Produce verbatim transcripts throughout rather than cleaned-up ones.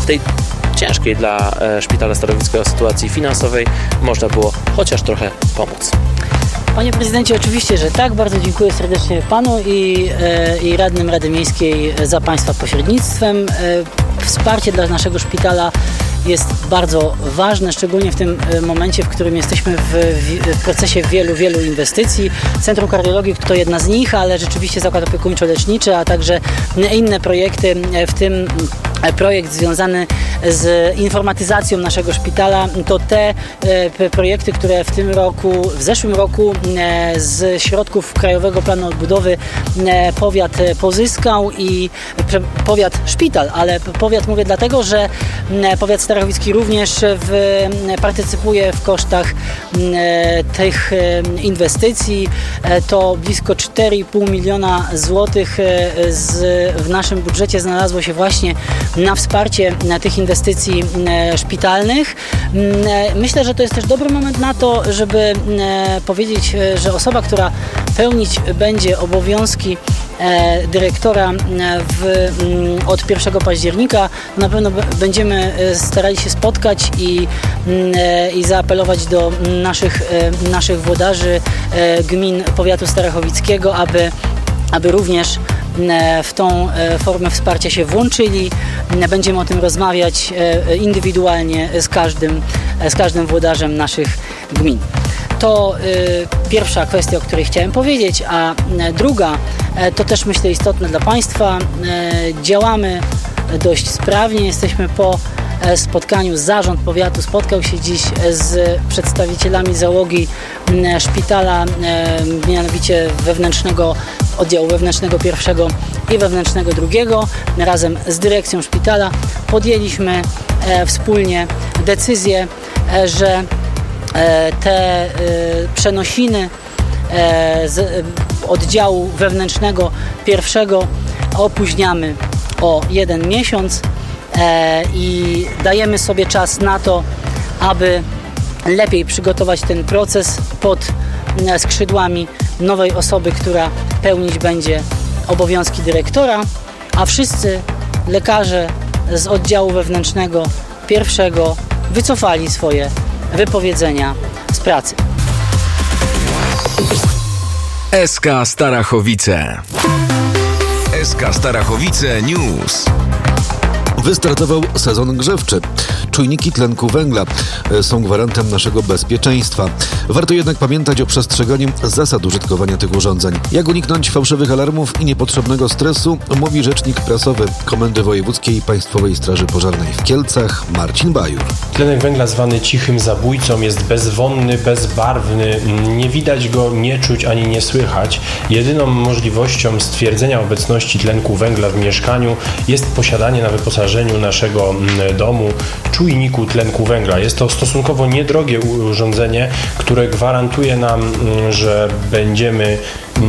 w tej ciężkiej dla Szpitala Starowickiego sytuacji finansowej można było chociaż trochę pomóc. Panie prezydencie, oczywiście, że tak. Bardzo dziękuję serdecznie panu i, i radnym Rady Miejskiej za państwa pośrednictwem. Wsparcie dla naszego szpitala jest bardzo ważne, szczególnie w tym momencie, w którym jesteśmy w, w procesie wielu, wielu inwestycji. Centrum Kardiologii to jedna z nich, ale rzeczywiście Zakład Opiekuńczo-Leczniczy, a także inne projekty, w tym projekt związany z informatyzacją naszego szpitala, to te e, projekty, które w tym roku, w zeszłym roku e, z środków Krajowego Planu Odbudowy e, powiat pozyskał i prze, powiat szpital, ale powiat mówię dlatego, że e, powiat starachowicki również w, e, partycypuje w kosztach e, tych e, inwestycji. E, to blisko cztery i pół miliona złotych e, z, w naszym budżecie znalazło się właśnie na wsparcie na tych inwestycji e, szpitalnych. E, myślę, że to jest też dobry moment na to, żeby e, powiedzieć, e, że osoba, która pełnić będzie obowiązki e, dyrektora w, m, od pierwszego października, na pewno b- będziemy starali się spotkać i, e, i zaapelować do naszych, e, naszych włodarzy e, gmin powiatu starachowickiego, aby, aby również w tą formę wsparcia się włączyli. Będziemy o tym rozmawiać indywidualnie z każdym, z każdym włodarzem naszych gmin. To y, pierwsza kwestia, o której chciałem powiedzieć, a druga, y, to też myślę istotne dla państwa. Y, działamy dość sprawnie, jesteśmy po spotkaniu. Zarząd powiatu spotkał się dziś z przedstawicielami załogi szpitala, mianowicie wewnętrznego oddziału wewnętrznego pierwszego i wewnętrznego drugiego. Razem z dyrekcją szpitala podjęliśmy wspólnie decyzję, że te przenosiny z oddziału wewnętrznego pierwszego opóźniamy o jeden miesiąc i dajemy sobie czas na to, aby lepiej przygotować ten proces pod skrzydłami nowej osoby, która pełnić będzie obowiązki dyrektora, a wszyscy lekarze z oddziału wewnętrznego pierwszego wycofali swoje wypowiedzenia z pracy. S K Starachowice. S K Starachowice News. Wystartował sezon grzewczy. Czujniki tlenku węgla są gwarantem naszego bezpieczeństwa. Warto jednak pamiętać o przestrzeganiu zasad użytkowania tych urządzeń. Jak uniknąć fałszywych alarmów i niepotrzebnego stresu, mówi rzecznik prasowy Komendy Wojewódzkiej Państwowej Straży Pożarnej w Kielcach Marcin Bajur. Tlenek węgla zwany cichym zabójcą jest bezwonny, bezbarwny, nie widać go, nie czuć ani nie słychać. Jedyną możliwością stwierdzenia obecności tlenku węgla w mieszkaniu jest posiadanie na wyposażeniu naszego domu czujniku tlenku węgla. Jest to stosunkowo niedrogie urządzenie, które gwarantuje nam, że będziemy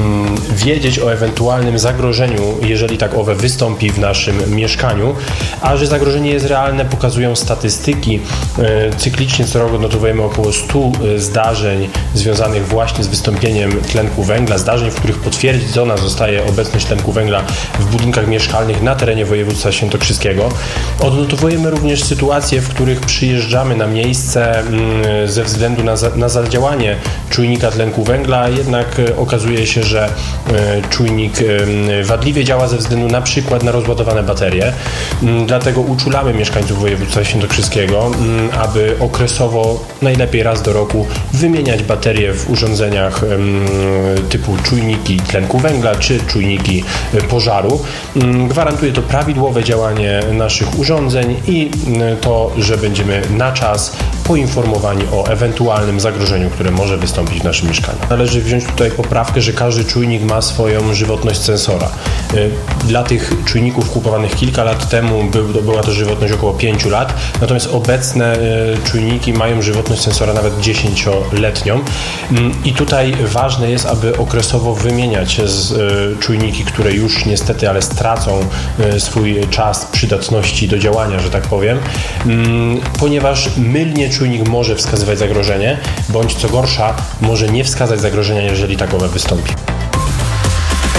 wiedzieć o ewentualnym zagrożeniu, jeżeli tak owe wystąpi w naszym mieszkaniu, a że zagrożenie jest realne, pokazują statystyki. Cyklicznie co roku notowujemy około stu zdarzeń związanych właśnie z wystąpieniem tlenku węgla, zdarzeń, w których potwierdzona zostaje obecność tlenku węgla w budynkach mieszkalnych na terenie województwa świętokrzyskiego. Odnotowujemy również sytuacje, w których przyjeżdżamy na miejsce ze względu na, za, na zadziałanie czujnika tlenku węgla, jednak okazuje się, że czujnik wadliwie działa ze względu na przykład na rozładowane baterie. Dlatego uczulamy mieszkańców województwa świętokrzyskiego, aby okresowo, najlepiej raz do roku, wymieniać baterie w urządzeniach typu czujniki tlenku węgla czy czujniki pożaru. Gwarantuje to prawidłowe działanie naszych urządzeń i to, że będziemy na czas poinformowani o ewentualnym zagrożeniu, które może wystąpić w naszym mieszkaniu. Należy wziąć tutaj poprawkę, że każdy czujnik ma swoją żywotność sensora. Dla tych czujników kupowanych kilka lat temu był, była to żywotność około pięciu lat, natomiast obecne czujniki mają żywotność sensora nawet dziesięcioletnią i tutaj ważne jest, aby okresowo wymieniać z czujniki, które już niestety, ale stracą swój czas przydatności do działania, że tak powiem, ponieważ mylnie czujnik może wskazywać zagrożenie, bądź co gorsza, może nie wskazać zagrożenia, jeżeli takowe wystąpi.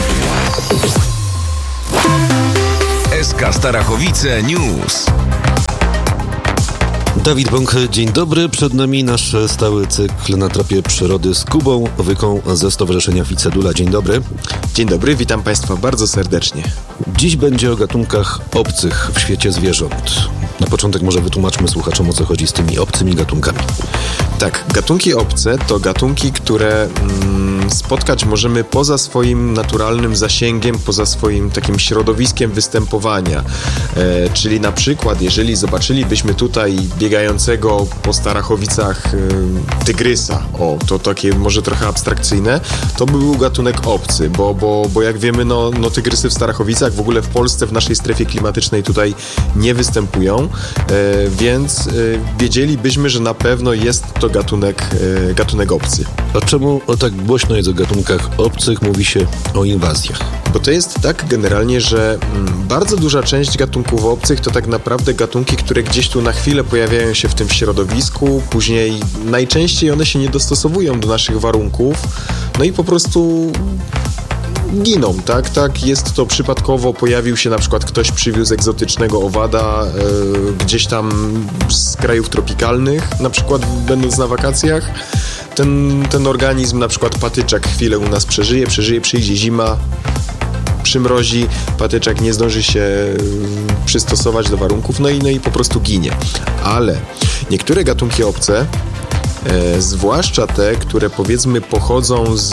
S K Starachowice News. Dawid Bąk, dzień dobry. Przed nami nasz stały cykl Na tropie przyrody z Kubą Wyką ze Stowarzyszenia Ficedula. Dzień dobry. Dzień dobry, witam Państwa bardzo serdecznie. Dziś będzie o gatunkach obcych w świecie zwierząt. Na początek może wytłumaczmy słuchaczom, o co chodzi z tymi obcymi gatunkami. Tak, gatunki obce to gatunki, które mm, spotkać możemy poza swoim naturalnym zasięgiem, poza swoim takim środowiskiem występowania. E, czyli na przykład, jeżeli zobaczylibyśmy tutaj biegającego po Starachowicach e, tygrysa, o, to takie może trochę abstrakcyjne, to by był gatunek obcy, bo, bo, bo jak wiemy, no, no tygrysy w Starachowicach, w ogóle w Polsce, w naszej strefie klimatycznej tutaj nie występują, e, więc e, wiedzielibyśmy, że na pewno jest to gatunek, e, gatunek obcy. A czemu o tak głośno jest o gatunkach obcych, mówi się o inwazjach? Bo to jest tak generalnie, że mm, bardzo duża część gatunków obcych to tak naprawdę gatunki, które gdzieś tu na chwilę pojawiają się w tym środowisku, później najczęściej one się nie dostosowują do naszych warunków, no i po prostu giną, tak? Tak, jest to przypadkowo, pojawił się na przykład ktoś przywiózł egzotycznego owada e, gdzieś tam z krajów tropikalnych, na przykład będąc na wakacjach. Ten, ten organizm, na przykład patyczak, chwilę u nas przeżyje, przeżyje, przyjdzie zima, przymrozi, patyczak nie zdąży się przystosować do warunków, no i, no i po prostu ginie. Ale niektóre gatunki obce, e, zwłaszcza te, które powiedzmy pochodzą z,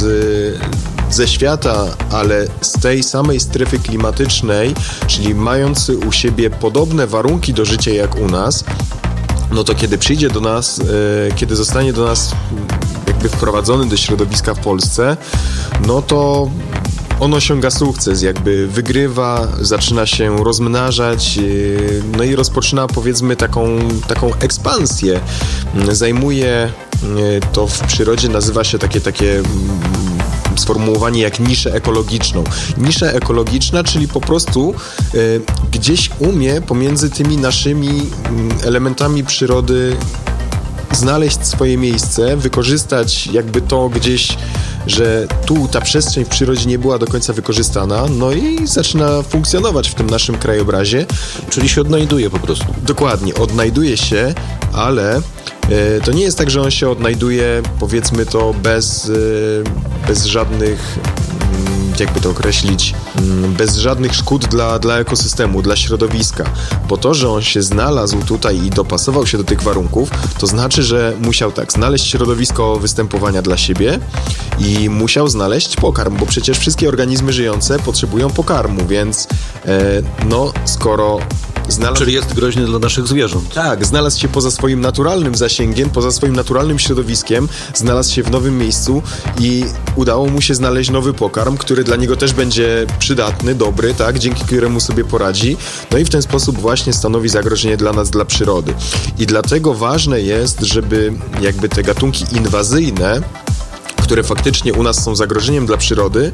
ze świata, ale z tej samej strefy klimatycznej, czyli mający u siebie podobne warunki do życia jak u nas, no to kiedy przyjdzie do nas, e, kiedy zostanie do nas jakby wprowadzony do środowiska w Polsce, no to on osiąga sukces, jakby wygrywa, zaczyna się rozmnażać, no i rozpoczyna powiedzmy taką, taką ekspansję. Zajmuje, to w przyrodzie nazywa się takie, takie sformułowanie jak niszę ekologiczną. Nisza ekologiczna, czyli po prostu y, gdzieś umie pomiędzy tymi naszymi y, elementami przyrody znaleźć swoje miejsce, wykorzystać jakby to gdzieś, że tu ta przestrzeń w przyrodzie nie była do końca wykorzystana, no i zaczyna funkcjonować w tym naszym krajobrazie. Czyli się odnajduje po prostu. Dokładnie, odnajduje się, ale e, to nie jest tak, że on się odnajduje, powiedzmy to, bez, e, bez żadnych, jakby to określić, bez żadnych szkód dla, dla ekosystemu, dla środowiska. Bo to, że on się znalazł tutaj i dopasował się do tych warunków, to znaczy, że musiał tak znaleźć środowisko występowania dla siebie i musiał znaleźć pokarm, bo przecież wszystkie organizmy żyjące potrzebują pokarmu, więc e, no, skoro znalazł... Czyli jest groźny dla naszych zwierząt. Tak, znalazł się poza swoim naturalnym zasięgiem, poza swoim naturalnym środowiskiem, znalazł się w nowym miejscu i udało mu się znaleźć nowy pokarm, który dla niego też będzie przydatny, dobry, tak, dzięki któremu sobie poradzi. No i w ten sposób właśnie stanowi zagrożenie dla nas, dla przyrody. I dlatego ważne jest, żeby jakby te gatunki inwazyjne, które faktycznie u nas są zagrożeniem dla przyrody,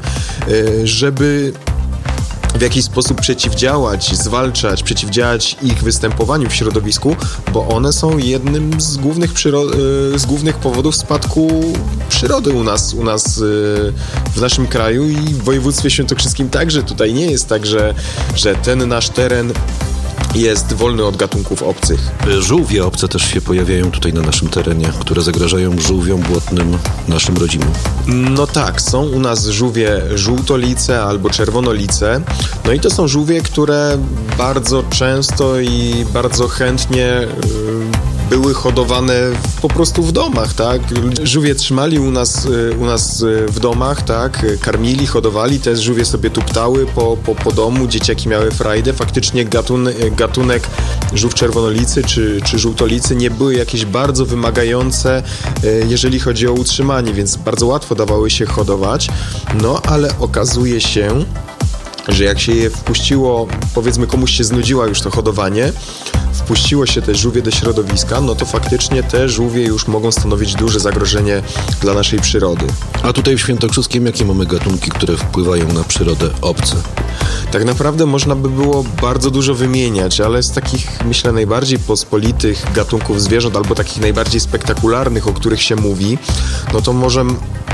żeby w jakiś sposób przeciwdziałać, zwalczać, przeciwdziałać ich występowaniu w środowisku, bo one są jednym z głównych, przyro- z głównych powodów spadku przyrody u nas, u nas w naszym kraju i w województwie świętokrzyskim także. Tutaj nie jest tak, że, że ten nasz teren jest wolny od gatunków obcych. Żółwie obce też się pojawiają tutaj na naszym terenie, które zagrażają żółwiom błotnym naszym rodzimym. No tak, są u nas żółwie żółtolice albo czerwonolice. No i to są żółwie, które bardzo często i bardzo chętnie yy, były hodowane w, po prostu w domach, tak? Żółwie trzymali u nas, u nas w domach, tak? Karmili, hodowali, te żółwie sobie tuptały po, po, po domu, dzieciaki miały frajdę. Faktycznie gatunek, gatunek żółw czerwonolicy czy, czy żółtolicy nie były jakieś bardzo wymagające, jeżeli chodzi o utrzymanie, więc bardzo łatwo dawały się hodować. No, ale okazuje się, że jak się je wpuściło, powiedzmy komuś się znudziła już to hodowanie, wpuściło się te żółwie do środowiska, no to faktycznie te żółwie już mogą stanowić duże zagrożenie dla naszej przyrody. A tutaj w Świętokrzyskiem jakie mamy gatunki, które wpływają na przyrodę obce? Tak naprawdę można by było bardzo dużo wymieniać, ale z takich, myślę, najbardziej pospolitych gatunków zwierząt albo takich najbardziej spektakularnych, o których się mówi, no to możemy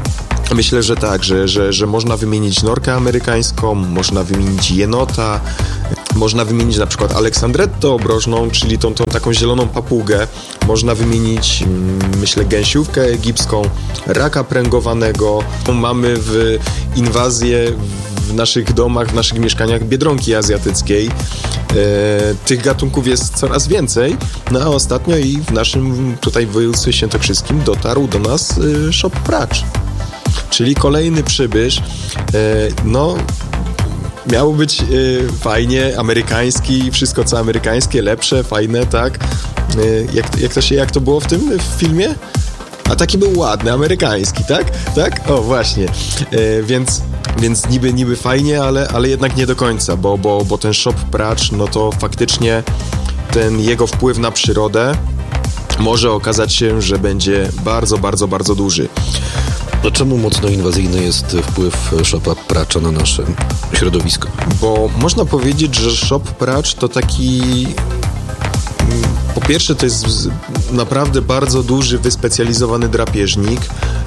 Myślę, że tak, że, że, że można wymienić norkę amerykańską, można wymienić jenota, można wymienić na przykład aleksandrettę obrożną, czyli tą, tą taką zieloną papugę. Można wymienić, myślę, gęsiówkę egipską, raka pręgowanego. Mamy w inwazję w naszych domach, w naszych mieszkaniach biedronki azjatyckiej. E, tych gatunków jest coraz więcej, no a ostatnio i w naszym tutaj w województwie świętokrzyskim dotarł do nas e, szop pracz. Czyli kolejny przybysz, no miało być fajnie, amerykański, wszystko co amerykańskie, lepsze, fajne, tak? Jak, jak, to się, jak to było w tym w filmie? A taki był ładny, amerykański, tak? Tak? O, właśnie. Więc, więc niby, niby fajnie, ale, ale jednak nie do końca, bo, bo, bo ten shop pracz, no to faktycznie ten jego wpływ na przyrodę może okazać się, że będzie bardzo, bardzo, bardzo duży. No czemu mocno inwazyjny jest wpływ szopa pracza na nasze środowisko? Bo można powiedzieć, że szop pracz to taki... Po pierwsze, to jest naprawdę bardzo duży, wyspecjalizowany drapieżnik.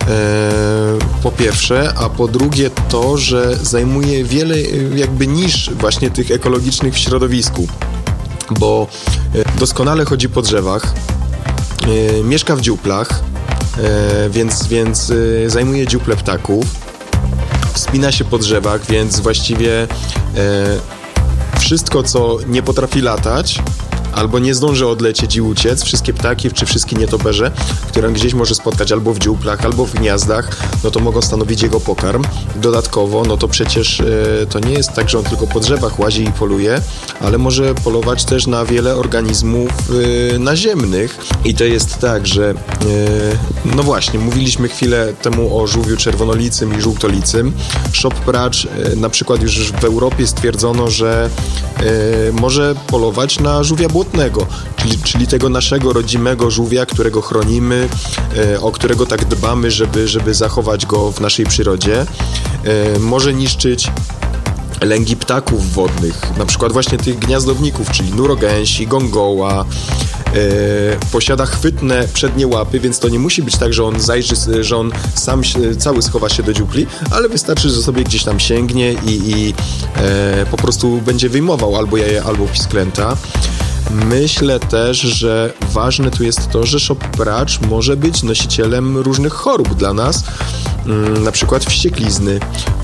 Po pierwsze, a po drugie to, że zajmuje wiele jakby nisz właśnie tych ekologicznych w środowisku. Bo doskonale chodzi po drzewach, mieszka w dziuplach, E, więc, więc e, zajmuje dziuple ptaków, wspina się po drzewach, więc właściwie e, wszystko, co nie potrafi latać albo nie zdąży odlecieć i uciec, wszystkie ptaki czy wszystkie nietoperze, które on gdzieś może spotkać albo w dziuplach, albo w gniazdach, no to mogą stanowić jego pokarm. Dodatkowo, no to przecież e, to nie jest tak, że on tylko po drzewach łazi i poluje, ale może polować też na wiele organizmów e, naziemnych. I to jest tak, że e, no właśnie, mówiliśmy chwilę temu o żółwiu czerwonolicym i żółtolicym. Szop pracz e, na przykład już w Europie stwierdzono, że e, może polować na żółwia błotnego, czyli, czyli tego naszego rodzimego żółwia, którego chronimy, e, o którego tak dbamy, żeby, żeby zachować go w naszej przyrodzie. E, może niszczyć lęgi ptaków wodnych, na przykład właśnie tych gniazdowników, czyli nurogęsi, gongoła. E, posiada chwytne przednie łapy, więc to nie musi być tak, że on zajrzy, że on sam się, cały schowa się do dziupli, ale wystarczy, że sobie gdzieś tam sięgnie i, i e, po prostu będzie wyjmował albo jaje, albo pisklęta. Myślę też, że ważne tu jest to, że szop pracz może być nosicielem różnych chorób dla nas, na przykład wścieklizny.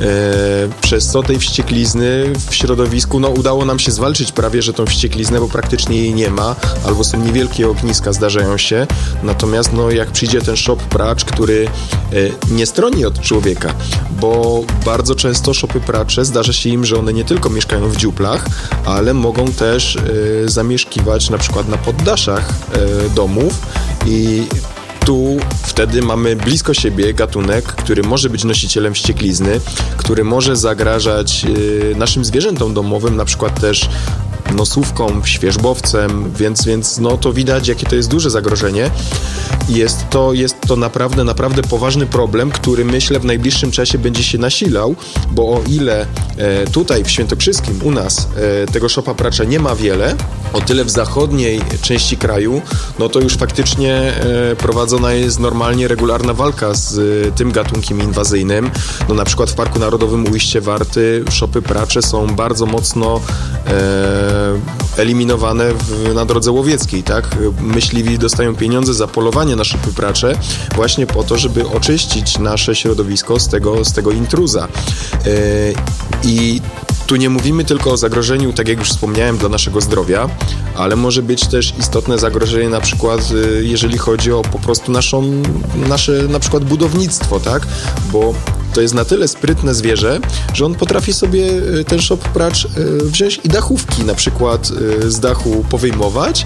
Przez co tej wścieklizny w środowisku no, udało nam się zwalczyć prawie, że tą wściekliznę, bo praktycznie jej nie ma, albo są niewielkie ogniska, zdarzają się. Natomiast no, jak przyjdzie ten szop pracz, który nie stroni od człowieka, bo bardzo często szopy pracze zdarza się im, że one nie tylko mieszkają w dziuplach, ale mogą też zamieszkiwać na przykład na poddaszach domów i tu wtedy mamy blisko siebie gatunek, który może być nosicielem wścieklizny, który może zagrażać y, naszym zwierzętom domowym, na przykład też nosówką, świerzbowcem, więc, więc no to widać, jakie to jest duże zagrożenie. Jest to, jest to naprawdę, naprawdę poważny problem, który myślę w najbliższym czasie będzie się nasilał, bo o ile e, tutaj w Świętokrzyskim u nas e, tego szopa pracza nie ma wiele, o tyle w zachodniej części kraju, no to już faktycznie e, prowadzona jest normalnie regularna walka z e, tym gatunkiem inwazyjnym. No na przykład w Parku Narodowym Ujście Warty szopy pracze są bardzo mocno e, eliminowane w, na drodze łowieckiej, tak? Myśliwi dostają pieniądze za polowanie na szopy pracze właśnie po to, żeby oczyścić nasze środowisko z tego, z tego intruza. Yy, I tu nie mówimy tylko o zagrożeniu, tak jak już wspomniałem, dla naszego zdrowia, ale może być też istotne zagrożenie na przykład, jeżeli chodzi o po prostu naszą, nasze na przykład budownictwo, tak? Bo to jest na tyle sprytne zwierzę, że on potrafi sobie ten szop pracz wziąć i dachówki na przykład z dachu powyjmować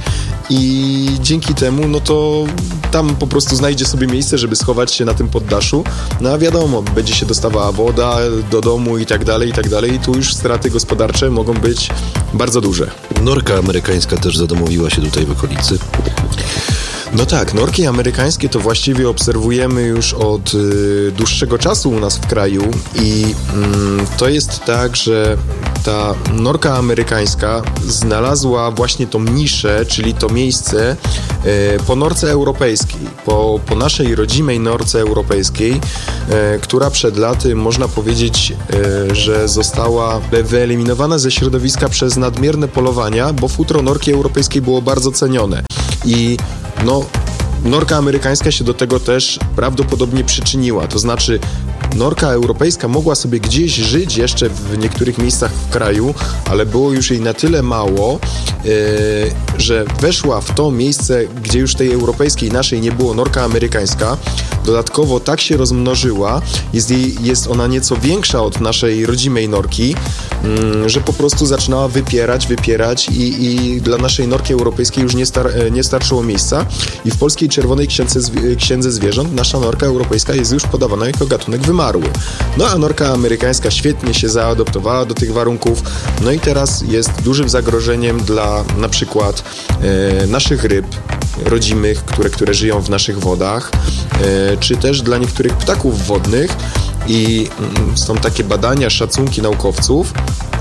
i dzięki temu, no to tam po prostu znajdzie sobie miejsce, żeby schować się na tym poddaszu. No a wiadomo, będzie się dostawała woda do domu i tak dalej, i tak dalej. I tu już straty gospodarcze mogą być bardzo duże. Norka amerykańska też zadomowiła się tutaj w okolicy. No tak, norki amerykańskie to właściwie obserwujemy już od y, dłuższego czasu u nas w kraju i y, to jest tak, że ta norka amerykańska znalazła właśnie tą niszę, czyli to miejsce y, po norce europejskiej, po, po naszej rodzimej norce europejskiej, y, która przed laty można powiedzieć, y, że została wyeliminowana ze środowiska przez nadmierne polowania, bo futro norki europejskiej było bardzo cenione. I no, norka amerykańska się do tego też prawdopodobnie przyczyniła. To znaczy, norka europejska mogła sobie gdzieś żyć jeszcze w niektórych miejscach w kraju, ale było już jej na tyle mało, yy, że weszła w to miejsce, gdzie już tej europejskiej naszej nie było, norka amerykańska. Dodatkowo tak się rozmnożyła, jest, jej, jest ona nieco większa od naszej rodzimej norki, yy, że po prostu zaczynała wypierać, wypierać i, i dla naszej norki europejskiej już nie, star, nie starczyło miejsca. I w polskiej Czerwonej Księdze, Księdze Zwierząt nasza norka europejska jest już podawana jako gatunek wymarły. No a norka amerykańska świetnie się zaadoptowała do tych warunków, no i teraz jest dużym zagrożeniem dla na przykład e, naszych ryb rodzimych, które, które żyją w naszych wodach, e, czy też dla niektórych ptaków wodnych i mm, są takie badania, szacunki naukowców,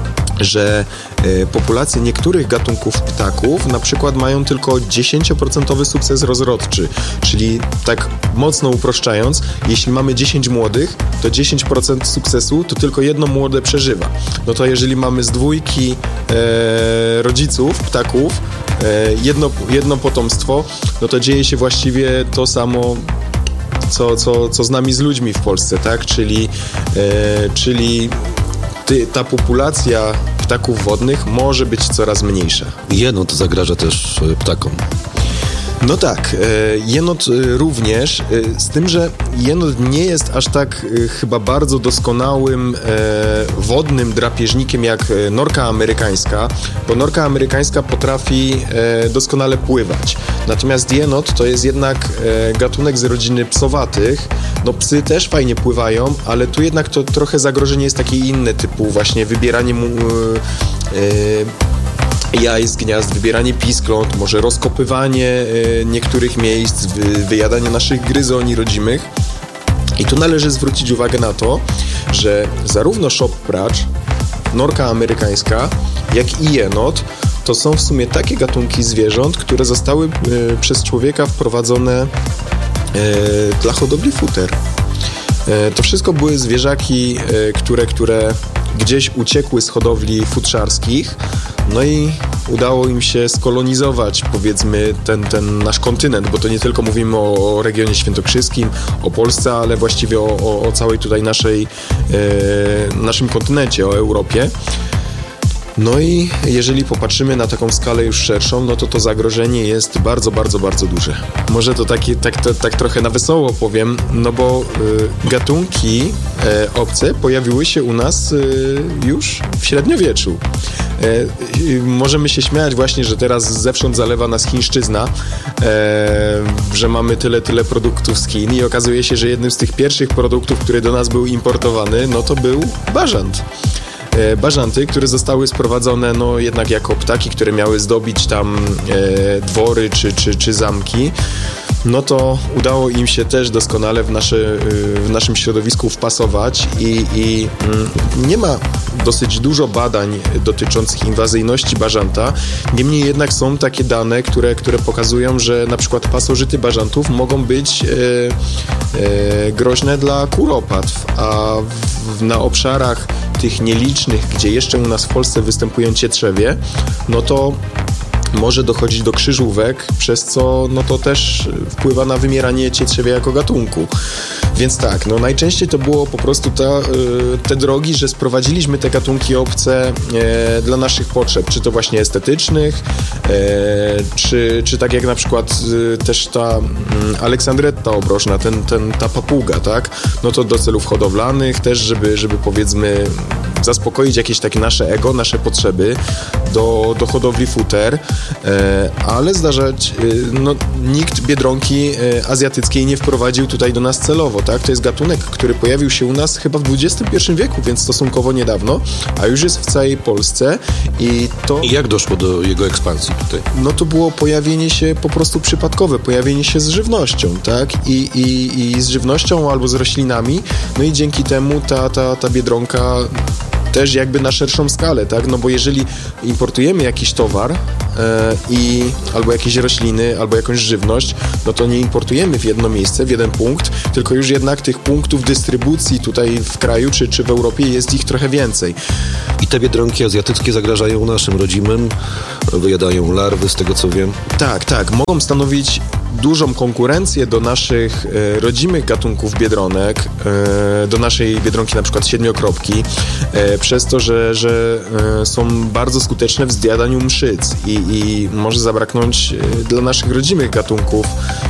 że y, populacje niektórych gatunków ptaków na przykład mają tylko dziesięć procent sukces rozrodczy, czyli tak mocno uproszczając, jeśli mamy dziesięć młodych, to dziesięć procent sukcesu to tylko jedno młode przeżywa. No to jeżeli mamy z dwójki e, rodziców ptaków e, jedno, jedno potomstwo, no to dzieje się właściwie to samo co, co, co z nami, z ludźmi w Polsce, tak? Czyli, e, czyli ta populacja ptaków wodnych może być coraz mniejsza. Jenot zagraża też ptakom. No tak, jenot również, z tym, że jenot nie jest aż tak chyba bardzo doskonałym wodnym drapieżnikiem jak norka amerykańska, bo norka amerykańska potrafi doskonale pływać. Natomiast jenot to jest jednak gatunek z rodziny psowatych. No psy też fajnie pływają, ale tu jednak to trochę zagrożenie jest takie inne, typu właśnie wybieranie mu... Yy, jaj z gniazd, wybieranie piskląt, może rozkopywanie y, niektórych miejsc, wy, wyjadanie naszych gryzoni rodzimych. I tu należy zwrócić uwagę na to, że zarówno szoppracz, norka amerykańska, jak i jenot to są w sumie takie gatunki zwierząt, które zostały y, przez człowieka wprowadzone y, dla hodowli futer. Y, to wszystko były zwierzaki, y, które, które gdzieś uciekły z hodowli futrzarskich, no i udało im się skolonizować, powiedzmy, ten, ten nasz kontynent, bo to nie tylko mówimy o, o regionie świętokrzyskim, o Polsce, ale właściwie o, o, o całej tutaj naszej, e, naszym kontynencie, o Europie. No i jeżeli popatrzymy na taką skalę już szerszą, no to to zagrożenie jest bardzo, bardzo, bardzo duże. Może to taki, tak, to, tak trochę na wesoło powiem, no bo y, gatunki y, obce pojawiły się u nas y, już w średniowieczu. Y, y, możemy się śmiać właśnie, że teraz zewsząd zalewa nas chińszczyzna, y, że mamy tyle, tyle produktów z Chin i okazuje się, że jednym z tych pierwszych produktów, który do nas był importowany, no to był bażant. Bażanty, które zostały sprowadzone no jednak jako ptaki, które miały zdobić tam e, dwory czy, czy, czy zamki, no to udało im się też doskonale w, nasze, w naszym środowisku wpasować i, i nie ma dosyć dużo badań dotyczących inwazyjności bażanta, niemniej jednak są takie dane, które, które pokazują, że na przykład pasożyty bażantów mogą być e, e, groźne dla kuropatw, a w, na obszarach tych nielicznych, gdzie jeszcze u nas w Polsce występują cietrzewie, no to może dochodzić do krzyżówek, przez co no to też wpływa na wymieranie cietrzewia jako gatunku. Więc tak, no najczęściej to było po prostu ta, te drogi, że sprowadziliśmy te gatunki obce e, dla naszych potrzeb, czy to właśnie estetycznych, e, czy, czy tak jak na przykład e, też ta m, aleksandretta obrożna, ten, ten, ta papuga, tak? No to do celów hodowlanych też, żeby, żeby powiedzmy zaspokoić jakieś takie nasze ego, nasze potrzeby do, do hodowli futer, e, ale zdarzać, e, no, nikt biedronki e, azjatyckiej nie wprowadził tutaj do nas celowo, tak? To jest gatunek, który pojawił się u nas chyba w dwudziestym pierwszym wieku, więc stosunkowo niedawno, a już jest w całej Polsce i to... I jak doszło do jego ekspansji tutaj? No to było pojawienie się po prostu przypadkowe, pojawienie się z żywnością, tak? I, i, i z żywnością albo z roślinami, no i dzięki temu ta, ta, ta biedronka też jakby na szerszą skalę, tak? No bo jeżeli importujemy jakiś towar e, i albo jakieś rośliny, albo jakąś żywność, no to nie importujemy w jedno miejsce, w jeden punkt, tylko już jednak tych punktów dystrybucji tutaj w kraju czy, czy w Europie jest ich trochę więcej. I te biedronki azjatyckie zagrażają naszym rodzimym, wyjadają larwy, z tego co wiem. Tak, tak. Mogą stanowić dużą konkurencję do naszych e, rodzimych gatunków biedronek, e, do naszej biedronki na przykład siedmiokropki, e, przez to, że, że e, są bardzo skuteczne w zjadaniu mszyc i, i może zabraknąć e, dla naszych rodzimych gatunków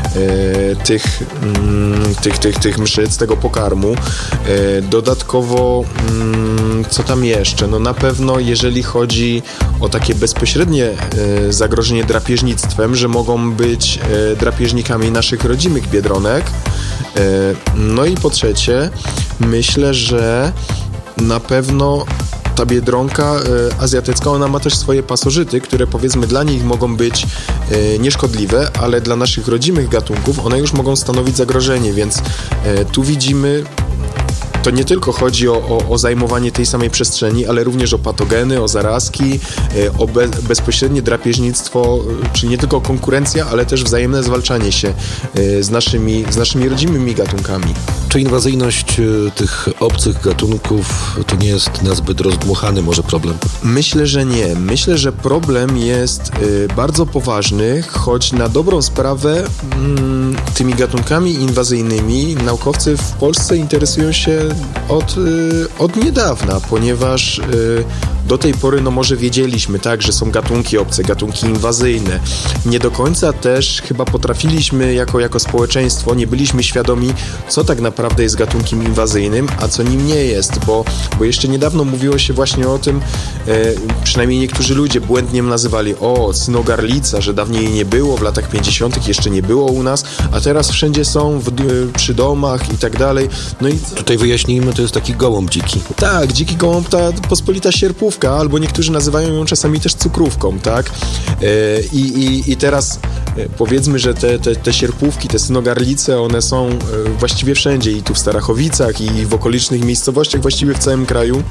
e, tych, mm, tych, tych, tych mszyc, tego pokarmu. E, dodatkowo, mm, co tam jeszcze? No na pewno jeżeli chodzi o takie bezpośrednie e, zagrożenie drapieżnictwem, że mogą być e, drapieżnikami naszych rodzimych biedronek. E, no i po trzecie, myślę, że na pewno ta biedronka e, azjatycka, ona ma też swoje pasożyty, które powiedzmy dla nich mogą być e, nieszkodliwe, ale dla naszych rodzimych gatunków one już mogą stanowić zagrożenie, więc e, tu widzimy, to nie tylko chodzi o, o, o zajmowanie tej samej przestrzeni, ale również o patogeny, o zarazki, o be, bezpośrednie drapieżnictwo, czyli nie tylko konkurencja, ale też wzajemne zwalczanie się z naszymi, z naszymi rodzimymi gatunkami. Czy inwazyjność tych obcych gatunków to nie jest nazbyt rozdmuchany może problem? Myślę, że nie. Myślę, że problem jest y, bardzo poważny, choć na dobrą sprawę mm, tymi gatunkami inwazyjnymi naukowcy w Polsce interesują się od, y, od niedawna, ponieważ y, do tej pory no może wiedzieliśmy, tak, że są gatunki obce, gatunki inwazyjne. Nie do końca też chyba potrafiliśmy jako, jako społeczeństwo, nie byliśmy świadomi, co tak naprawdę jest gatunkiem inwazyjnym, a co nim nie jest, bo, bo jeszcze niedawno mówiło się właśnie o tym, e, przynajmniej niektórzy ludzie błędnie nazywali, o, cynogarlica, że dawniej jej nie było, w latach pięćdziesiątych jeszcze nie było u nas, a teraz wszędzie są w, przy domach i tak dalej. No i tutaj wyjaśnijmy, to jest taki gołąb dziki. Tak, dziki gołąb, ta pospolita sierpówka, albo niektórzy nazywają ją czasami też cukrówką, tak? E, i, i, I teraz e, powiedzmy, że te, te, te sierpówki, te cynogarlice, one są e, właściwie wszędzie, i tu w Starachowicach, i w okolicznych miejscowościach, właściwie w całym kraju.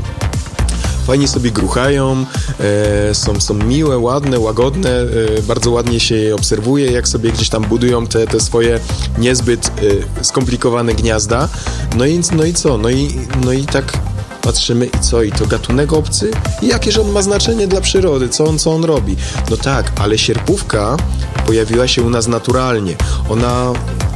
Fajnie sobie gruchają, e, są, są miłe, ładne, łagodne, e, bardzo ładnie się je obserwuje, jak sobie gdzieś tam budują te, te swoje niezbyt e, skomplikowane gniazda. No i, no i co? No i, no i tak patrzymy i co? I to gatunek obcy? I jakież on ma znaczenie dla przyrody? Co on, co on robi? No tak, ale sierpówka pojawiła się u nas naturalnie. Ona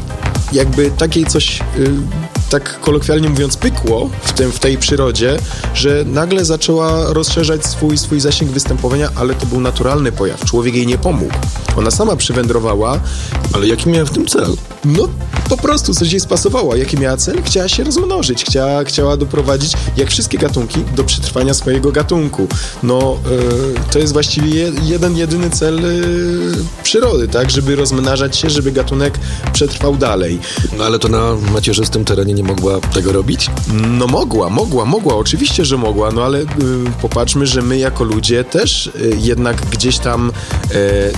jakby takiej coś... Yy, tak kolokwialnie mówiąc, pykło w, tym, w tej przyrodzie, że nagle zaczęła rozszerzać swój, swój zasięg występowania, ale to był naturalny pojaw. Człowiek jej nie pomógł. Ona sama przywędrowała. Ale jaki miała w tym cel? No, po prostu coś jej spasowało. Jaki miała cel? Chciała się rozmnożyć. Chciała, chciała doprowadzić, jak wszystkie gatunki, do przetrwania swojego gatunku. No, yy, to jest właściwie je, jeden, jedyny cel yy, przyrody, tak? Żeby rozmnażać się, żeby gatunek przetrwał dalej. No, ale to na macierzystym terenie nie mogła tego robić? No mogła, mogła, mogła, oczywiście, że mogła, no ale y, popatrzmy, że my jako ludzie też y, jednak gdzieś tam y,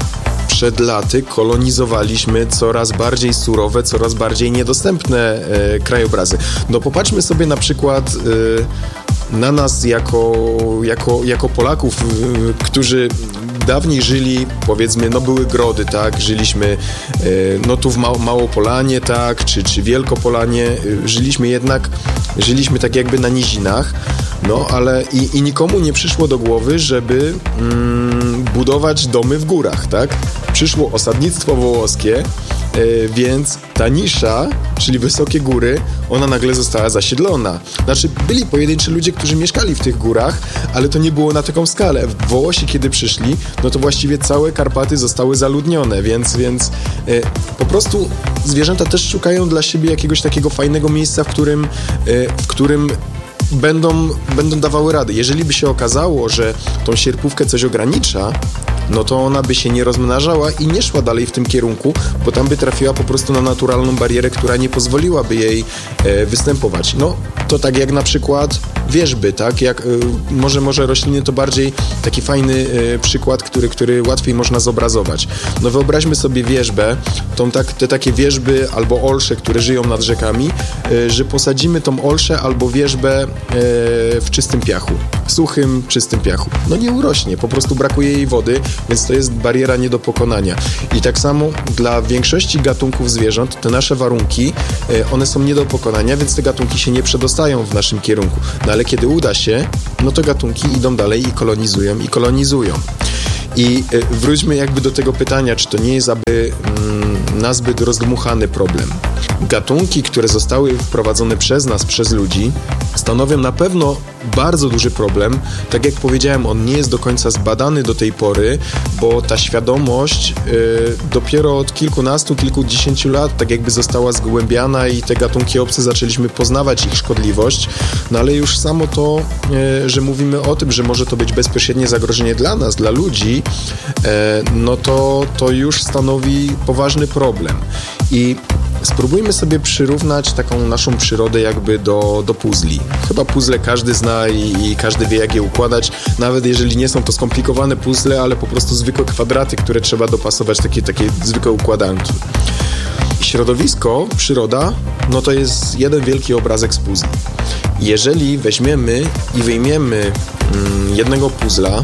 przed laty kolonizowaliśmy coraz bardziej surowe, coraz bardziej niedostępne y, krajobrazy. No popatrzmy sobie na przykład y, na nas jako, jako, jako Polaków, y, którzy dawniej żyli, powiedzmy, no były grody, tak, żyliśmy y, no tu w Mał- Małopolanie, tak, czy, czy Wielkopolanie, y, żyliśmy jednak, żyliśmy tak jakby na nizinach, no ale i, i nikomu nie przyszło do głowy, żeby mm, budować domy w górach, tak, przyszło osadnictwo wołoskie, y, więc ta nisza, czyli wysokie góry, ona nagle została zasiedlona. Znaczy, byli pojedynczy ludzie, którzy mieszkali w tych górach, ale to nie było na taką skalę. Wołosi, kiedy przyszli, no to właściwie całe Karpaty zostały zaludnione, więc, więc y, po prostu zwierzęta też szukają dla siebie jakiegoś takiego fajnego miejsca, w którym, y, w którym będą, będą dawały radę. Jeżeli by się okazało, że tą sierpówkę coś ogranicza, no to ona by się nie rozmnażała i nie szła dalej w tym kierunku, bo tam by trafiła po prostu na naturalną barierę, która nie pozwoliłaby jej e, występować. No, to tak jak na przykład wierzby, tak? Jak, e, może, może rośliny to bardziej taki fajny e, przykład, który, który łatwiej można zobrazować. No wyobraźmy sobie wierzbę, tą, tak, te takie wierzby albo olsze, które żyją nad rzekami, e, że posadzimy tą olszę albo wierzbę e, w czystym piachu, suchym, czystym piachu. No nie urośnie, po prostu brakuje jej wody, więc to jest bariera nie do pokonania. I tak samo dla większości gatunków zwierząt te nasze warunki, one są nie do pokonania, więc te gatunki się nie przedostają w naszym kierunku. No ale kiedy uda się, no to gatunki idą dalej i kolonizują, i kolonizują. I wróćmy jakby do tego pytania, czy to nie jest aby mm, nazbyt rozdmuchany problem. Gatunki, które zostały wprowadzone przez nas, przez ludzi, stanowią na pewno bardzo duży problem. Tak jak powiedziałem, on nie jest do końca zbadany do tej pory, bo ta świadomość y, dopiero od kilkunastu, kilkudziesięciu lat tak jakby została zgłębiana i te gatunki obce zaczęliśmy poznawać ich szkodliwość, no ale już samo to, y, że mówimy o tym, że może to być bezpośrednie zagrożenie dla nas, dla ludzi, y, no to, to już stanowi poważny problem. I spróbujmy sobie przyrównać taką naszą przyrodę jakby do, do puzli. Chyba puzzle każdy zna i, i każdy wie, jak je układać, nawet jeżeli nie są to skomplikowane puzzle, ale po prostu zwykłe kwadraty, które trzeba dopasować, takie, takie zwykłe układanki. Środowisko, przyroda, no to jest jeden wielki obrazek z puzli. Jeżeli weźmiemy i wyjmiemy mm, jednego puzzla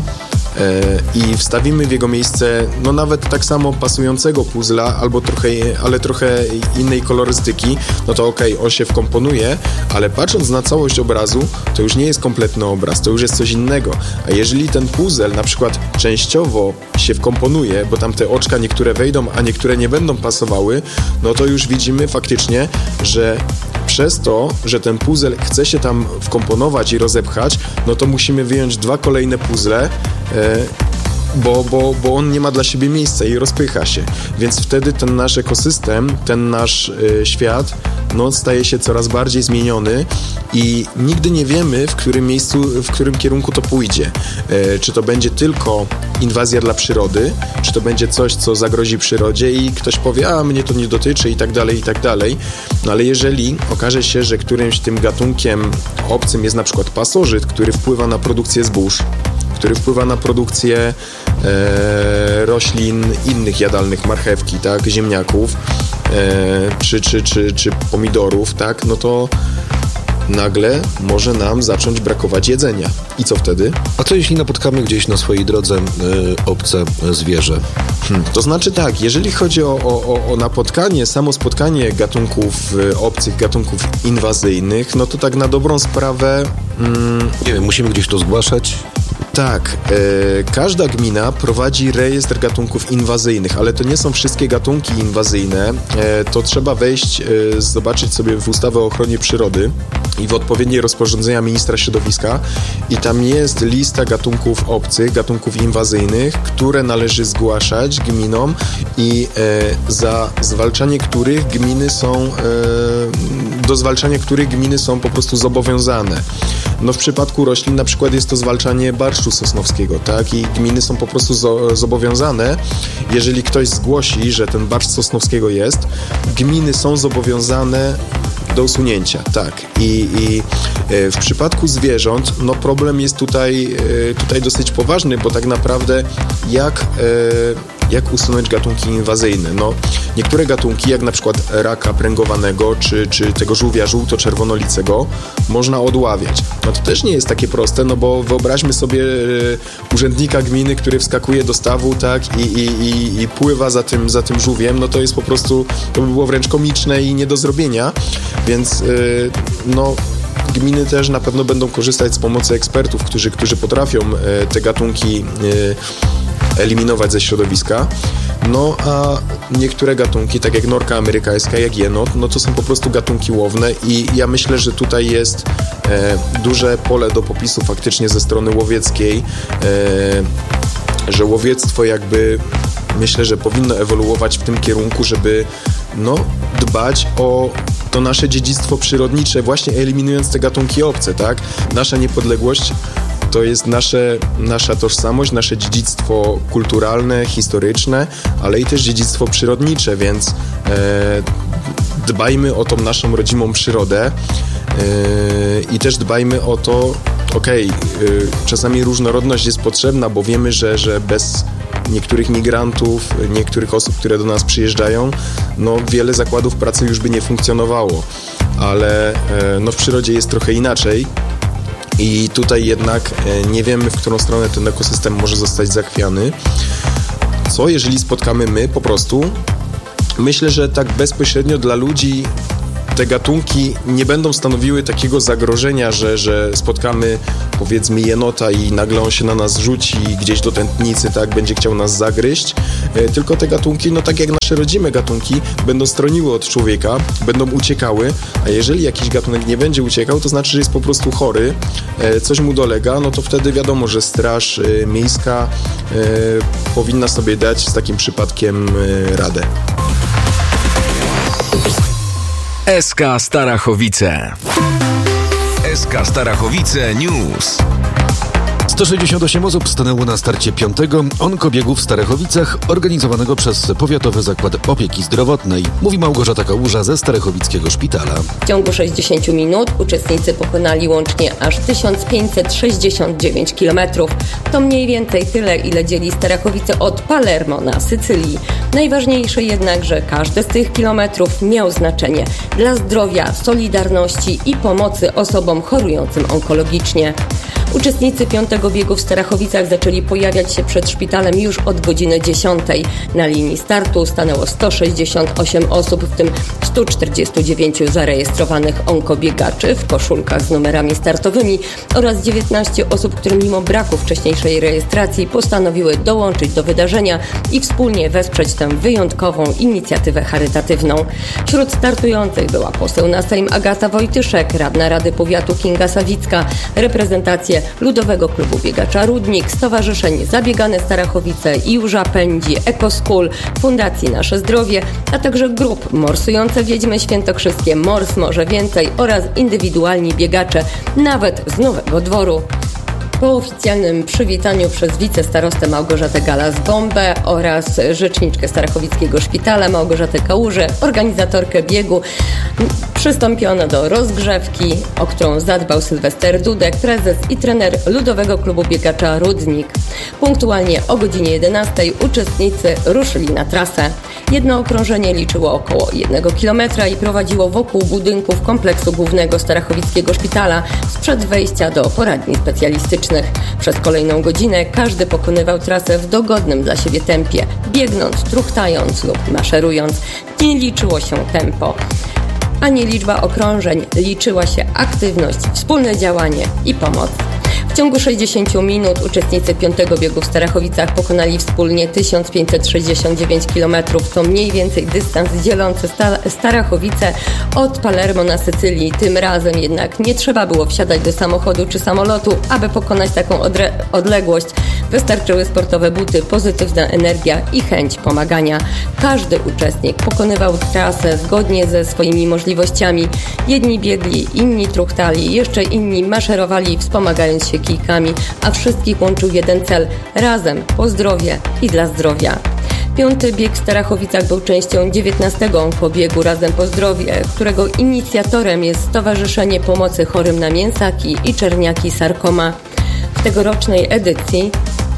i wstawimy w jego miejsce, no nawet tak samo pasującego puzzla, albo trochę, ale trochę innej kolorystyki, no to okej, okay, on się wkomponuje, ale patrząc na całość obrazu, to już nie jest kompletny obraz, to już jest coś innego. A jeżeli ten puzzle na przykład częściowo się wkomponuje, bo tam te oczka niektóre wejdą, a niektóre nie będą pasowały, no to już widzimy faktycznie, że przez to, że ten puzzle chce się tam wkomponować i rozepchać, no to musimy wyjąć dwa kolejne puzzle, e, bo, bo, bo on nie ma dla siebie miejsca i rozpycha się. Więc wtedy ten nasz ekosystem, ten nasz e, świat, no staje się coraz bardziej zmieniony i nigdy nie wiemy, w którym miejscu, w którym kierunku to pójdzie. E, czy to będzie tylko inwazja dla przyrody, czy to będzie coś, co zagrozi przyrodzie i ktoś powie, a mnie to nie dotyczy i tak dalej, i tak dalej. No ale jeżeli okaże się, że którymś tym gatunkiem obcym jest na przykład pasożyt, który wpływa na produkcję zbóż, który wpływa na produkcję e, roślin innych jadalnych, marchewki, tak, ziemniaków, e, czy, czy, czy, czy pomidorów, tak, no to nagle może nam zacząć brakować jedzenia. I co wtedy? A co jeśli napotkamy gdzieś na swojej drodze y, obce zwierzę? Hmm, to znaczy tak, jeżeli chodzi o, o, o napotkanie, samo spotkanie gatunków y, obcych, gatunków inwazyjnych, no to tak na dobrą sprawę... Mm, nie wiem, musimy gdzieś to zgłaszać? Tak, e, każda gmina prowadzi rejestr gatunków inwazyjnych, ale to nie są wszystkie gatunki inwazyjne. E, to trzeba wejść, e, zobaczyć sobie w ustawę o ochronie przyrody i w odpowiednie rozporządzenia ministra środowiska i tam jest lista gatunków obcych, gatunków inwazyjnych, które należy zgłaszać gminom i e, za zwalczanie których gminy są, e, do zwalczania których gminy są po prostu zobowiązane. No w przypadku roślin na przykład jest to zwalczanie barszczu sosnowskiego, tak? I gminy są po prostu zo- zobowiązane, jeżeli ktoś zgłosi, że ten barszcz sosnowskiego jest, gminy są zobowiązane do usunięcia, tak. I, i e, w przypadku zwierząt, no problem jest tutaj, e, tutaj dosyć poważny, bo tak naprawdę jak, e, jak usunąć gatunki inwazyjne? No, niektóre gatunki, jak na przykład raka pręgowanego, czy, czy tego żółwia żółto-czerwonolicego, można odławiać. No to też nie jest takie proste, no bo wyobraźmy sobie e, urzędnika gminy, który wskakuje do stawu, tak, i, i, i, i pływa za tym, za tym żółwiem, no to jest po prostu, to by było wręcz komiczne i nie do zrobienia. Więc yy, no, gminy też na pewno będą korzystać z pomocy ekspertów, którzy, którzy potrafią yy, te gatunki yy, eliminować ze środowiska. No a niektóre gatunki, tak jak norka amerykańska, jak jenot, no to są po prostu gatunki łowne i ja myślę, że tutaj jest e, duże pole do popisu faktycznie ze strony łowieckiej, e, że łowiectwo jakby myślę, że powinno ewoluować w tym kierunku, żeby no, dbać o to nasze dziedzictwo przyrodnicze, właśnie eliminując te gatunki obce, tak? Nasza niepodległość to jest nasze, nasza tożsamość, nasze dziedzictwo kulturalne, historyczne, ale i też dziedzictwo przyrodnicze, więc e, dbajmy o tą naszą rodzimą przyrodę e, i też dbajmy o to, okej, okay, czasami różnorodność jest potrzebna, bo wiemy, że, że bez niektórych migrantów, niektórych osób, które do nas przyjeżdżają, no wiele zakładów pracy już by nie funkcjonowało, ale e, no w przyrodzie jest trochę inaczej. I tutaj jednak nie wiemy, w którą stronę ten ekosystem może zostać zachwiany. Co jeżeli spotkamy my po prostu? Myślę, że tak bezpośrednio dla ludzi te gatunki nie będą stanowiły takiego zagrożenia, że, że spotkamy powiedzmy jenota i nagle on się na nas rzuci gdzieś do tętnicy, tak, będzie chciał nas zagryźć, e, tylko te gatunki, no tak jak nasze rodzime gatunki, będą stroniły od człowieka, będą uciekały, a jeżeli jakiś gatunek nie będzie uciekał, to znaczy, że jest po prostu chory, e, coś mu dolega, no to wtedy wiadomo, że straż e, miejska e, powinna sobie dać z takim przypadkiem e, radę. S K Starachowice. S K Starachowice News. sto sześćdziesiąt osiem osób stanęło na starcie piątego onkobiegu w Starachowicach, organizowanego przez Powiatowy Zakład Opieki Zdrowotnej. Mówi Małgorzata Kałuża ze Starachowickiego Szpitala. W ciągu sześćdziesięciu minut uczestnicy pokonali łącznie aż tysiąc pięćset sześćdziesiąt dziewięć kilometrów. To mniej więcej tyle, ile dzieli Starachowice od Palermo na Sycylii. Najważniejsze jednak, że każdy z tych kilometrów miał znaczenie dla zdrowia, solidarności i pomocy osobom chorującym onkologicznie. Uczestnicy piątego biegu w Starachowicach zaczęli pojawiać się przed szpitalem już od godziny dziesiątej. Na linii startu stanęło sto sześćdziesiąt osiem osób, w tym sto czterdzieści dziewięć zarejestrowanych onkobiegaczy w koszulkach z numerami startowymi oraz dziewiętnaście osób, które mimo braku wcześniejszej rejestracji postanowiły dołączyć do wydarzenia i wspólnie wesprzeć tę wyjątkową inicjatywę charytatywną. Wśród startujących była poseł na Sejm Agata Wojtyszek, radna Rady Powiatu Kinga Sawicka, reprezentacje Ludowego Klubu Biegacza Rudnik, Stowarzyszeń Zabiegane Starachowice, Iłża Pędzi, EcoSchool, Fundacji Nasze Zdrowie, a także grup Morsujące Wiedźmy Świętokrzyskie, Mors Może Więcej oraz indywidualni biegacze, nawet z Nowego Dworu. Po oficjalnym przywitaniu przez wicestarostę Małgorzatę Galas-Bombę oraz rzeczniczkę Starachowickiego Szpitala Małgorzatę Kałużę, organizatorkę biegu, przystąpiono do rozgrzewki, o którą zadbał Sylwester Dudek, prezes i trener Ludowego Klubu Biegacza Rudnik. Punktualnie o godzinie jedenastej uczestnicy ruszyli na trasę. Jedno okrążenie liczyło około jednego kilometra i prowadziło wokół budynków kompleksu głównego Starachowickiego Szpitala sprzed wejścia do poradni specjalistycznych. Przez kolejną godzinę każdy pokonywał trasę w dogodnym dla siebie tempie, biegnąc, truchtając lub maszerując. Nie liczyło się tempo ani liczba okrążeń, liczyła się aktywność, wspólne działanie i pomoc. W ciągu sześćdziesięciu minut uczestnicy piątego biegu w Starachowicach pokonali wspólnie tysiąc pięćset sześćdziesiąt dziewięć kilometrów. To mniej więcej dystans dzielący Starachowice od Palermo na Sycylii. Tym razem jednak nie trzeba było wsiadać do samochodu czy samolotu, aby pokonać taką odre- odległość. Wystarczyły sportowe buty, pozytywna energia i chęć pomagania. Każdy uczestnik pokonywał trasę zgodnie ze swoimi możliwościami. Jedni biegli, inni truchtali, jeszcze inni maszerowali, wspomagając się kijkami, a wszystkich łączył jeden cel – razem, po zdrowie i dla zdrowia. Piąty bieg w Starachowicach był częścią dziewiętnastego onkobiegu Razem po zdrowie, którego inicjatorem jest Stowarzyszenie Pomocy Chorym na Mięsaki i Czerniaki Sarkoma. W tegorocznej edycji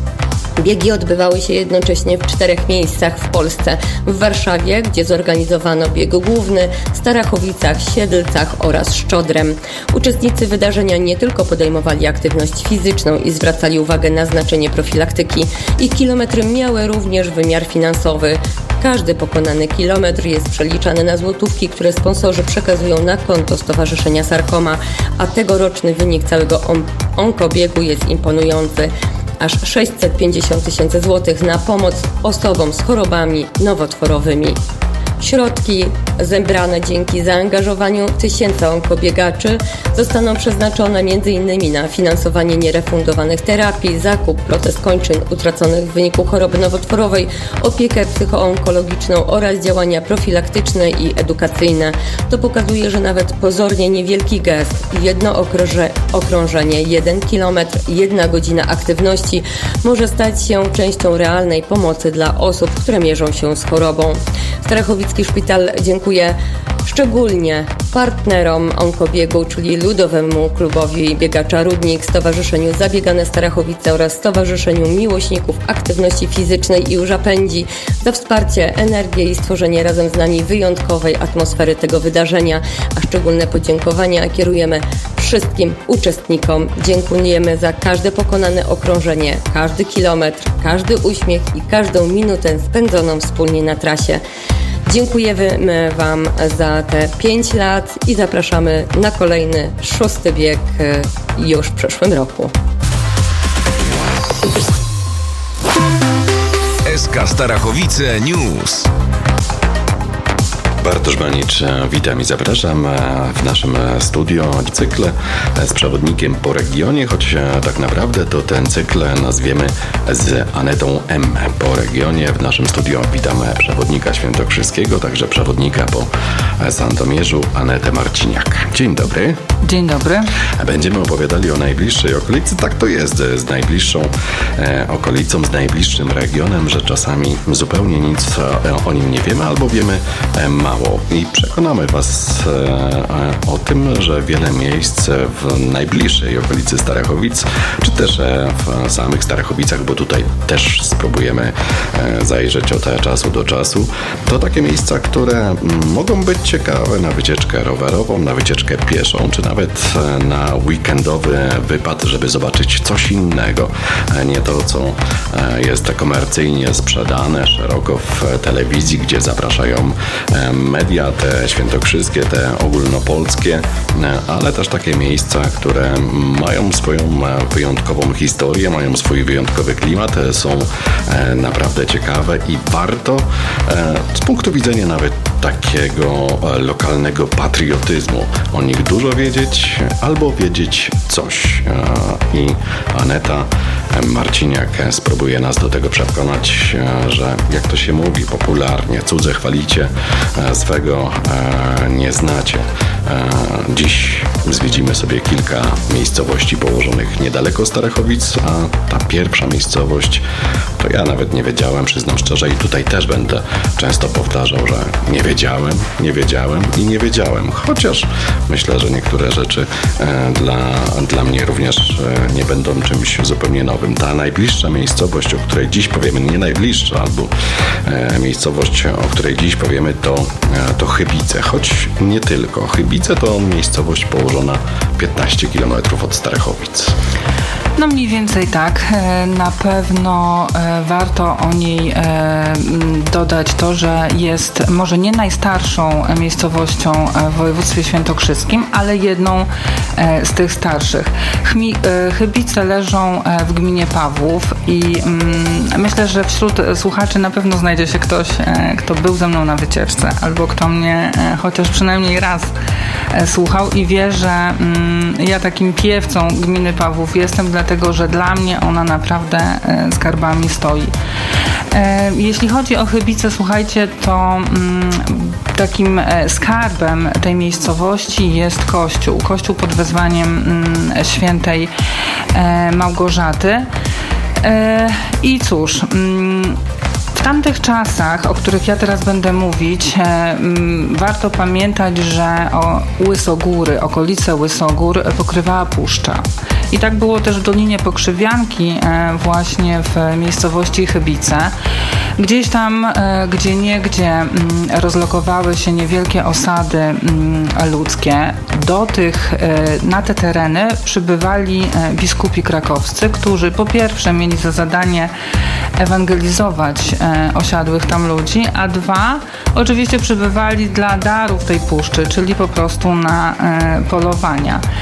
biegi odbywały się jednocześnie w czterech miejscach w Polsce. W Warszawie, gdzie zorganizowano bieg główny, Starachowicach, Siedlcach oraz Szczodrem. Uczestnicy wydarzenia nie tylko podejmowali aktywność fizyczną i zwracali uwagę na znaczenie profilaktyki. Ich kilometry miały również wymiar finansowy. Każdy pokonany kilometr jest przeliczany na złotówki, które sponsorzy przekazują na konto Stowarzyszenia Sarkoma, a tegoroczny wynik całego on- onkobiegu jest imponujący. Aż sześćset pięćdziesiąt tysięcy złotych na pomoc osobom z chorobami nowotworowymi. Środki zebrane dzięki zaangażowaniu tysięcy onkobiegaczy zostaną przeznaczone m.in. na finansowanie nierefundowanych terapii, zakup protez kończyn utraconych w wyniku choroby nowotworowej, opiekę psychoonkologiczną oraz działania profilaktyczne i edukacyjne. To pokazuje, że nawet pozornie niewielki gest, jedno okrąże, okrążenie, jeden kilometr, jedna godzina aktywności może stać się częścią realnej pomocy dla osób, które mierzą się z chorobą. Starachowicki Szpital dziękuję szczególnie partnerom Onkobiegu, czyli Ludowemu Klubowi Biegacza Rudnik, Stowarzyszeniu Zabiegane Starachowice oraz Stowarzyszeniu Miłośników Aktywności Fizycznej i Łża Pędzi za wsparcie, energię i stworzenie razem z nami wyjątkowej atmosfery tego wydarzenia, a szczególne podziękowania kierujemy wszystkim uczestnikom. Dziękujemy za każde pokonane okrążenie, każdy kilometr, każdy uśmiech i każdą minutę spędzoną wspólnie na trasie. Dziękujemy Wam za te pięć lat i zapraszamy na kolejny szósty bieg już w przyszłym roku. S K Starachowice News. Bartosz Banicz, witam i zapraszam w naszym studio. Cykl z przewodnikiem po regionie, choć tak naprawdę to ten cykl nazwiemy z Anetą M. po regionie. W naszym studio witam przewodnika świętokrzyskiego, także przewodnika po Sandomierzu, Anetę Marciniak. Dzień dobry. Dzień dobry. Będziemy opowiadali o najbliższej okolicy. Tak to jest z najbliższą okolicą, z najbliższym regionem, że czasami zupełnie nic o nim nie wiemy albo wiemy mało. I przekonamy Was e, o tym, że wiele miejsc w najbliższej okolicy Starachowic, czy też e, w samych Starachowicach, bo tutaj też spróbujemy e, zajrzeć od czasu do czasu, to takie miejsca, które m, mogą być ciekawe na wycieczkę rowerową, na wycieczkę pieszą, czy nawet e, na weekendowy wypad, żeby zobaczyć coś innego. E, nie to, co e, jest komercyjnie sprzedane szeroko w telewizji, gdzie zapraszają e, media, te świętokrzyskie, te ogólnopolskie, ale też takie miejsca, które mają swoją wyjątkową historię, mają swój wyjątkowy klimat, są naprawdę ciekawe i warto z punktu widzenia nawet takiego lokalnego patriotyzmu o nich dużo wiedzieć albo wiedzieć coś. I Aneta Marciniak spróbuje nas do tego przekonać, że jak to się mówi popularnie, cudze chwalicie, swego nie znacie. Dziś zwiedzimy sobie kilka miejscowości położonych niedaleko Starachowic, a ta pierwsza miejscowość to ja nawet nie wiedziałem, przyznam szczerze, i tutaj też będę często powtarzał, że nie wiedziałem, nie wiedziałem i nie wiedziałem, chociaż myślę, że niektóre rzeczy dla, dla mnie również nie będą czymś zupełnie nowym. Ta najbliższa miejscowość, o której dziś powiemy, nie najbliższa, albo miejscowość, o której dziś powiemy, to, to Chybice, choć nie tylko. Chybice to miejscowość położona piętnaście kilometrów od Starachowic. No mniej więcej tak. Na pewno warto o niej dodać to, że jest może nie najstarszą miejscowością w województwie świętokrzyskim, ale jedną z tych starszych. Chybice leżą w gminie Pawłów i myślę, że wśród słuchaczy na pewno znajdzie się ktoś, kto był ze mną na wycieczce albo kto mnie chociaż przynajmniej raz słuchał i wie, że ja takim piewcą gminy Pawłów jestem, dlatego że dla mnie ona naprawdę skarbami stoi. Jeśli chodzi o Chybice, słuchajcie, to takim skarbem tej miejscowości jest kościół. Kościół pod wezwaniem świętej Małgorzaty. I cóż, w tamtych czasach, o których ja teraz będę mówić, warto pamiętać, że o Łysogóry, okolice Łysogór pokrywała puszcza. I tak było też w Dolinie Pokrzywianki, właśnie w miejscowości Chybice. Gdzieś tam, gdzie niegdzie rozlokowały się niewielkie osady ludzkie. Do tych, na te tereny przybywali biskupi krakowscy, którzy po pierwsze mieli za zadanie ewangelizować osiadłych tam ludzi, a dwa, oczywiście przybywali dla darów tej puszczy, czyli po prostu na polowania.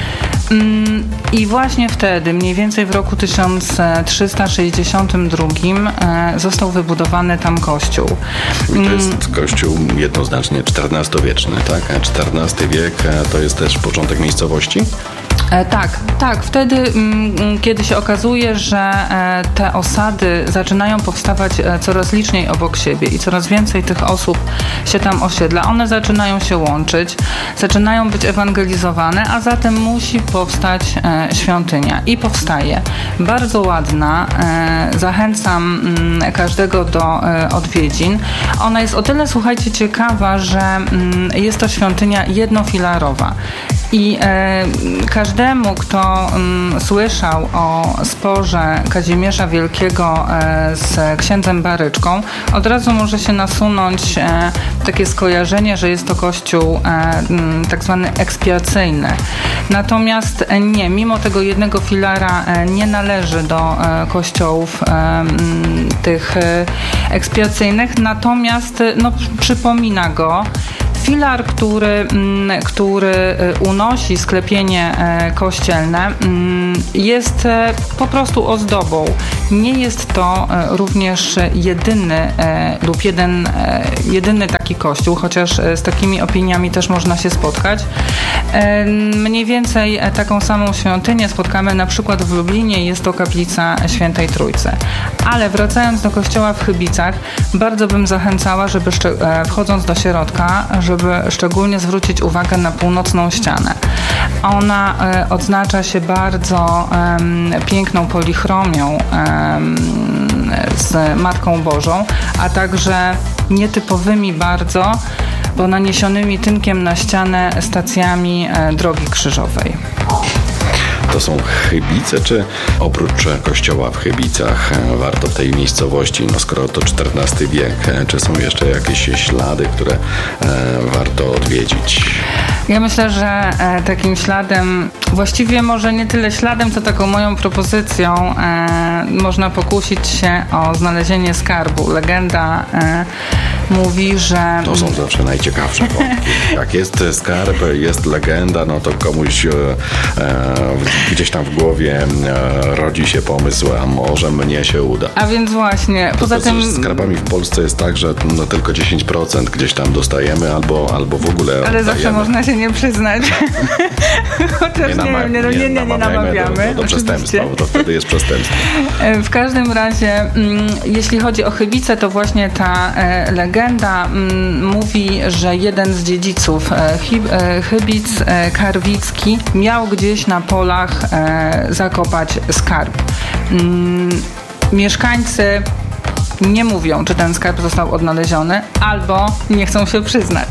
I właśnie wtedy, mniej więcej w roku tysiąc trzysta sześćdziesiątym drugim został wybudowany tam kościół. I to jest kościół jednoznacznie czternastowieczny, tak? A czternasty wiek to jest też początek miejscowości? E, tak, tak. Wtedy, m, kiedy się okazuje, że e, te osady zaczynają powstawać e, coraz liczniej obok siebie i coraz więcej tych osób się tam osiedla, one zaczynają się łączyć, zaczynają być ewangelizowane, a zatem musi powstać e, świątynia. I powstaje. Bardzo ładna. E, zachęcam m, każdego do e, odwiedzin. Ona jest o tyle, słuchajcie, ciekawa, że m, jest to świątynia jednofilarowa. I e, każdemu, kto m, słyszał o sporze Kazimierza Wielkiego e, z księdzem Baryczką, od razu może się nasunąć e, takie skojarzenie, że jest to kościół e, m, tak zwany ekspiacyjny. Natomiast e, nie, mimo tego jednego filara e, nie należy do e, kościołów e, m, tych e, ekspiacyjnych, natomiast no, przypomina go. Filar, który, który unosi sklepienie kościelne, jest po prostu ozdobą. Nie jest to również jedyny lub jeden, jedyny taki kościół, chociaż z takimi opiniami też można się spotkać. Mniej więcej taką samą świątynię spotkamy na przykład w Lublinie, jest to kaplica Świętej Trójcy. Ale wracając do kościoła w Chybicach, bardzo bym zachęcała, żeby wchodząc do środka, żeby szczególnie zwrócić uwagę na północną ścianę. Ona e, odznacza się bardzo em, piękną polichromią em, z Matką Bożą, a także nietypowymi bardzo, bo naniesionymi tynkiem na ścianę stacjami e, drogi krzyżowej. To są Chybice, czy oprócz kościoła w Chybicach warto w tej miejscowości, no skoro to czternasty wiek, czy są jeszcze jakieś ślady, które e, warto odwiedzić? Ja myślę, że e, takim śladem, właściwie może nie tyle śladem, co taką moją propozycją e, można pokusić się o znalezienie skarbu. Legenda e, mówi, że... To są zawsze najciekawsze wątki. Jak jest skarb, jest legenda, no to komuś e, e, gdzieś tam w głowie e, rodzi się pomysł, a może mnie się uda. A więc właśnie, to poza to, tym... Z skarbami w Polsce jest tak, że no, tylko dziesięć procent gdzieś tam dostajemy, albo, albo w ogóle Ale oddajemy. zawsze można się nie przyznać. Chociaż nie, nie, nama- nie, nie, nie, nie, nie namawiamy. Do, do przestępstwa, bo to wtedy jest przestępstwo. W każdym razie, mm, jeśli chodzi o Chybice, to właśnie ta e, legenda mm, mówi, że jeden z dziedziców e, Chyb, e, Chybic, e, Karwicki, miał gdzieś na polach e, zakopać skarb. Mm, mieszkańcy nie mówią, czy ten skarb został odnaleziony, albo nie chcą się przyznać.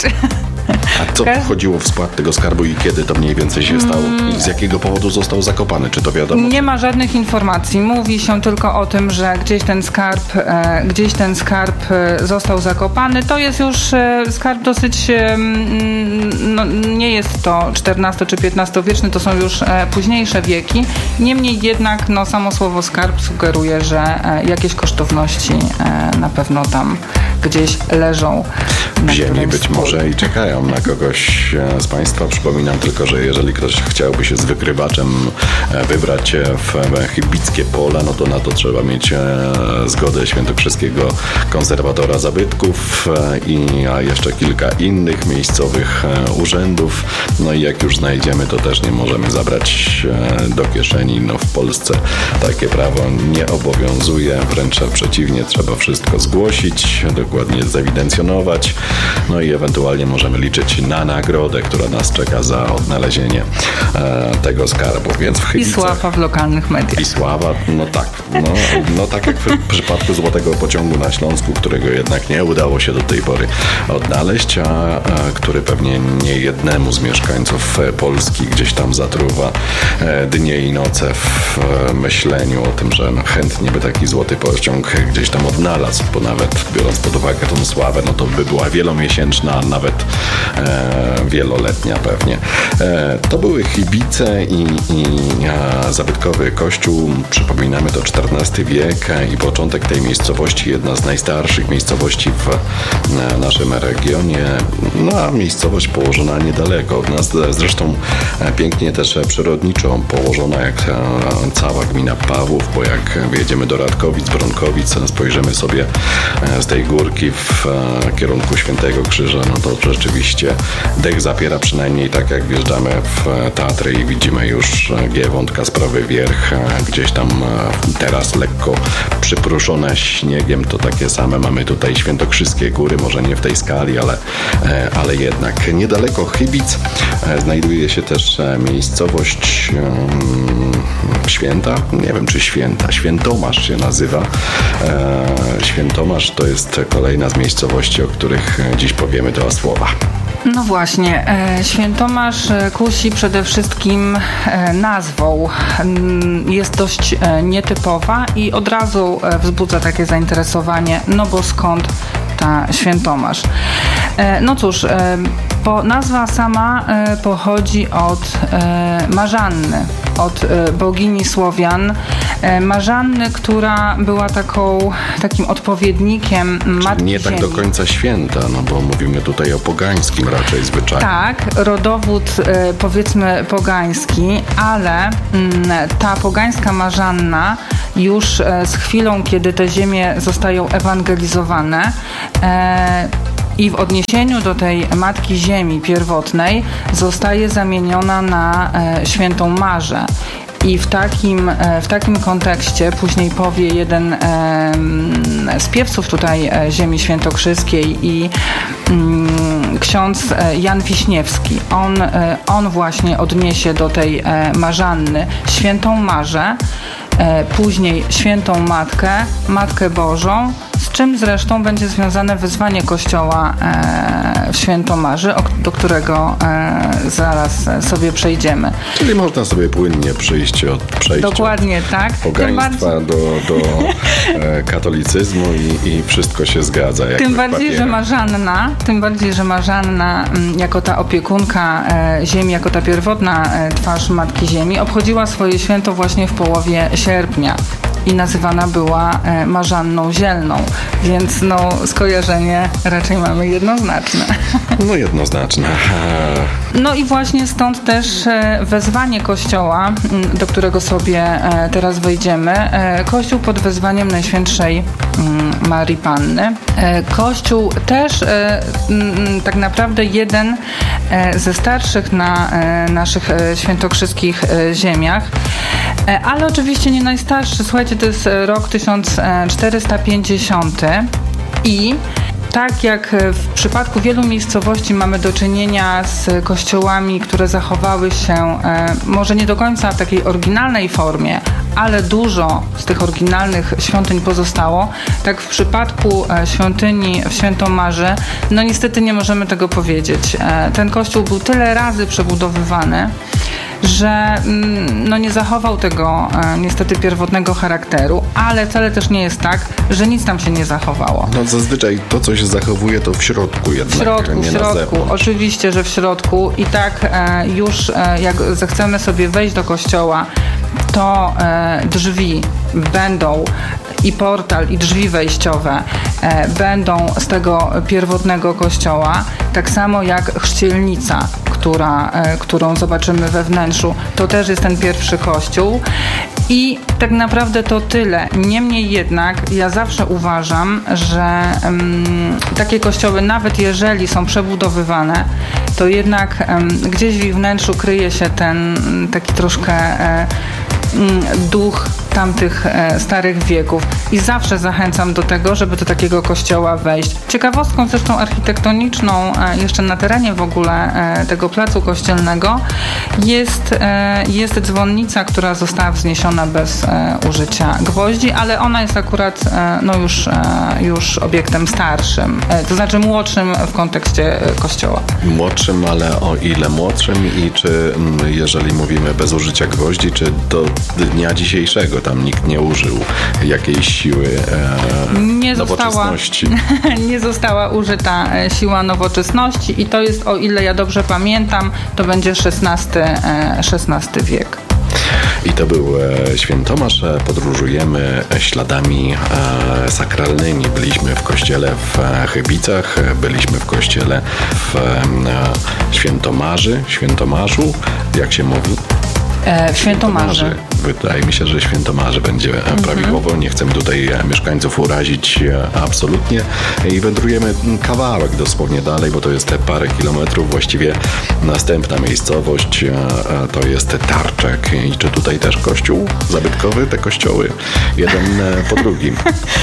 A co wchodziło w skład tego skarbu i kiedy to mniej więcej się stało? I z jakiego powodu został zakopany? Czy to wiadomo? Nie ma żadnych informacji. Mówi się tylko o tym, że gdzieś ten skarb, e, gdzieś ten skarb e, został zakopany. To jest już e, skarb dosyć, e, no, nie jest to czternasto czy piętnastowieczny, to są już e, późniejsze wieki. Niemniej jednak no, samo słowo skarb sugeruje, że e, jakieś kosztowności e, na pewno tam gdzieś leżą. W ziemi być może i czekają na kogoś z Państwa. Przypominam tylko, że jeżeli ktoś chciałby się z wykrywaczem wybrać w chybickie pola, no to na to trzeba mieć zgodę świętokrzyskiego konserwatora zabytków i jeszcze kilka innych miejscowych urzędów. No i jak już znajdziemy, to też nie możemy zabrać do kieszeni. No w Polsce takie prawo nie obowiązuje, wręcz przeciwnie, trzeba wszystko zgłosić, dokładnie zewidencjonować, no i ewentualnie możemy liczyć na nagrodę, która nas czeka za odnalezienie e, tego skarbu. Więc w Chybicach... I sława w lokalnych mediach. I sława, no tak. No, no tak jak w przypadku Złotego Pociągu na Śląsku, którego jednak nie udało się do tej pory odnaleźć, a, a który pewnie nie jednemu z mieszkańców Polski gdzieś tam zatruwa e, dnie i noce w e, myśleniu o tym, że no, chętnie by taki Złoty Pociąg gdzieś tam odnalazł, bo nawet biorąc pod uwagę tą sławę, no to by była wielomiesięczna, nawet e, wieloletnia pewnie. E, to były Chybice i, i e, zabytkowy kościół, przypominamy, to czternasty wiek i początek tej miejscowości, jedna z najstarszych miejscowości w naszym regionie. No a miejscowość położona niedaleko od nas, zresztą pięknie też przyrodniczo położona jak cała gmina Pawłów, bo jak wjedziemy do Radkowic, Bronkowic, spojrzymy sobie z tej górki w kierunku Świętego Krzyża, no to rzeczywiście dech zapiera, przynajmniej tak jak wjeżdżamy w Tatry i widzimy już Giewont, Kasprowy Wierch, gdzieś tam teraz lekko przypruszone śniegiem, to takie same mamy tutaj świętokrzyskie góry, może nie w tej skali, ale, ale jednak. Niedaleko Chybic znajduje się też miejscowość um, Święta, nie wiem czy Święta, Świętomasz się nazywa. E, Świętomasz to jest kolejna z miejscowości, o których dziś powiemy dwa słowa. No właśnie, Świętomasz kusi przede wszystkim nazwą. Jest dość nietypowa i od razu wzbudza takie zainteresowanie, no bo skąd ta Świętomasz? No cóż, bo nazwa sama pochodzi od Marzanny, od bogini Słowian. Marzanny, która była taką, takim odpowiednikiem Matki nie tak Ziemi. do końca święta, no bo mówimy tutaj o pogańskim raczej zwyczaju. Tak, rodowód powiedzmy pogański, ale ta pogańska Marzanna już z chwilą, kiedy te ziemie zostają ewangelizowane, i w odniesieniu do tej Matki Ziemi pierwotnej zostaje zamieniona na e, Świętą Marzę. I w takim, e, w takim kontekście później powie jeden e, z piewców tutaj e, ziemi świętokrzyskiej i mm, ksiądz Jan Wiśniewski. On, e, on właśnie odniesie do tej e, Marzanny Świętą Marzę, e, później Świętą Matkę, Matkę Bożą, z czym zresztą będzie związane wyzwanie Kościoła e, w Świętomarzy, o, do którego e, zaraz sobie przejdziemy. Czyli można sobie płynnie przyjść od, przejść Dokładnie, od tak. pogaństwa bardziej... do, do e, katolicyzmu i, i wszystko się zgadza. Jak tym bardziej, papierem. że Marzanna, tym bardziej, że Marzanna m, jako ta opiekunka e, ziemi, jako ta pierwotna e, twarz Matki Ziemi obchodziła swoje święto właśnie w połowie sierpnia. I nazywana była e, Marzanną Zielną, więc no skojarzenie raczej mamy jednoznaczne. No jednoznaczne. No i właśnie stąd też e, wezwanie Kościoła, do którego sobie e, teraz wejdziemy. E, Kościół pod wezwaniem Najświętszej m, Marii Panny. E, Kościół też e, m, tak naprawdę jeden e, ze starszych na e, naszych e, świętokrzyskich e, ziemiach, e, ale oczywiście nie najstarszy. Słuchajcie, to jest rok tysiąc czterysta pięćdziesiąty i tak jak w przypadku wielu miejscowości mamy do czynienia z kościołami, które zachowały się e, może nie do końca w takiej oryginalnej formie, ale dużo z tych oryginalnych świątyń pozostało, tak w przypadku e, świątyni w Świętomarzy, no niestety nie możemy tego powiedzieć. E, ten kościół był tyle razy przebudowywany, że no, nie zachował tego e, niestety pierwotnego charakteru, ale wcale też nie jest tak, że nic tam się nie zachowało. No zazwyczaj to, co się zachowuje, to w środku jednak, w środku, nie w na środku. zewnątrz. Oczywiście, że w środku i tak e, już e, jak zechcemy sobie wejść do kościoła, to e, drzwi będą i portal, i drzwi wejściowe e, będą z tego pierwotnego kościoła, tak samo jak chrzcielnica, która, e, którą zobaczymy we wnętrzu. To też jest ten pierwszy kościół. I tak naprawdę to tyle. Niemniej jednak ja zawsze uważam, że um, takie kościoły, nawet jeżeli są przebudowywane, to jednak um, gdzieś w ich wnętrzu kryje się ten taki troszkę e, duch tamtych e, starych wieków i zawsze zachęcam do tego, żeby do takiego kościoła wejść. Ciekawostką zresztą architektoniczną e, jeszcze na terenie w ogóle e, tego placu kościelnego jest, e, jest dzwonnica, która została wzniesiona bez e, użycia gwoździ, ale ona jest akurat e, no już, e, już obiektem starszym, e, to znaczy młodszym w kontekście e, kościoła. Młodszym, ale o ile młodszym i czy jeżeli mówimy bez użycia gwoździ, czy do dnia dzisiejszego tam nikt nie użył jakiejś siły e, nie nowoczesności. Została, nie została użyta siła nowoczesności i to jest, o ile ja dobrze pamiętam, to będzie szesnasty, szesnasty wiek. I To był Świętomarz. Podróżujemy śladami sakralnymi. Byliśmy w kościele w Chybicach, byliśmy w kościele w Świętomarzy, Świętomarzu, jak się mówi? E, Świętomarzy. Wydaje mi się, że Świętomarzy będzie mm-hmm. prawidłowo. Nie chcemy tutaj mieszkańców urazić absolutnie. I wędrujemy kawałek dosłownie dalej, bo to jest te parę kilometrów. Właściwie następna miejscowość to jest Tarczek. I czy tutaj też kościół zabytkowy? Te kościoły, jeden po drugim.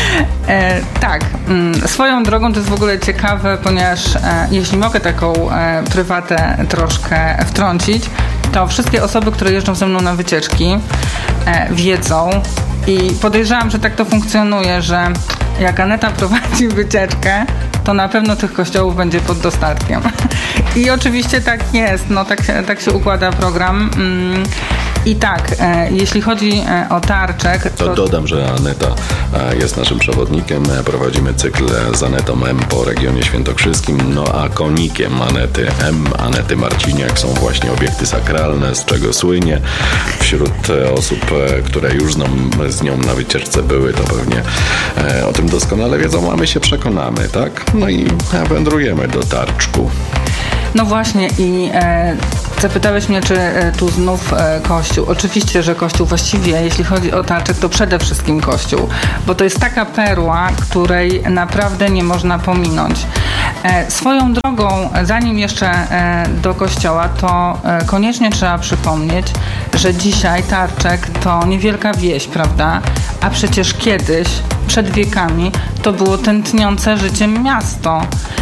E, tak. Swoją drogą to jest w ogóle ciekawe, ponieważ e, jeśli mogę taką e, prywatę troszkę wtrącić, to wszystkie osoby, które jeżdżą ze mną na wycieczki, e, wiedzą i podejrzewam, że tak to funkcjonuje, że jak Aneta prowadzi wycieczkę, to na pewno tych kościołów będzie pod dostatkiem. I oczywiście tak jest, no tak, tak się układa program. Mm. I tak, e, jeśli chodzi e, o Tarczek... To... to dodam, że Aneta e, jest naszym przewodnikiem. Prowadzimy cykl z Anetą M po regionie świętokrzyskim, no a konikiem Anety M, Anety Marciniak są właśnie obiekty sakralne, z czego słynie. Wśród e, osób, e, które już z nią, z nią na wycieczce były, to pewnie e, o tym doskonale wiedzą, a my się przekonamy, tak? No i wędrujemy do Tarczku. No właśnie i e, zapytałeś mnie, czy e, tu znów e, kościół. Oczywiście, że kościół właściwie, jeśli chodzi o Tarczek, to przede wszystkim kościół, bo to jest taka perła, której naprawdę nie można pominąć. E, swoją drogą, zanim jeszcze e, do kościoła, to e, koniecznie trzeba przypomnieć, że dzisiaj Tarczek to niewielka wieś, prawda? A przecież kiedyś, przed wiekami, to było tętniące życiem miasto.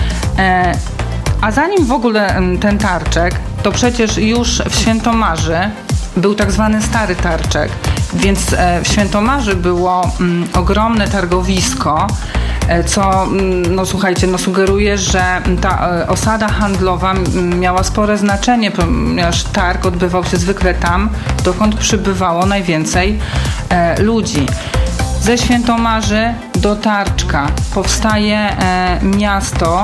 E, A zanim w ogóle ten Tarczek, to przecież już w Świętomarzy był tak zwany Stary Tarczek, więc w Świętomarzy było mm, ogromne targowisko, co, no słuchajcie, no sugeruje, że ta osada handlowa miała spore znaczenie, ponieważ targ odbywał się zwykle tam, dokąd przybywało najwięcej e, ludzi. Ze Świętomarzy do Tarczka powstaje e, miasto,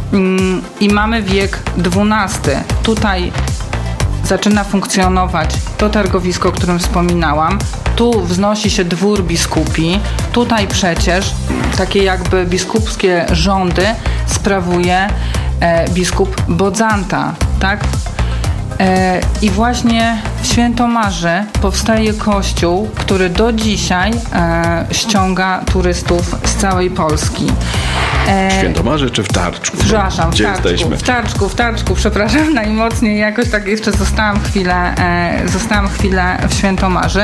i mamy wiek dwunasty. Tutaj zaczyna funkcjonować to targowisko, o którym wspominałam. Tu wznosi się dwór biskupi. Tutaj przecież takie jakby biskupskie rządy sprawuje e, biskup Bodzanta, tak? E, I właśnie w Świętomarzy powstaje kościół, który do dzisiaj e, ściąga turystów z całej Polski. W Świętomarzy czy w Tarczku? Przepraszam, Gdzie w Tarczku, jesteśmy? w Tarczku, w Tarczku, przepraszam najmocniej. Jakoś tak jeszcze zostałam chwilę, e, zostałam chwilę w Świętomarzy.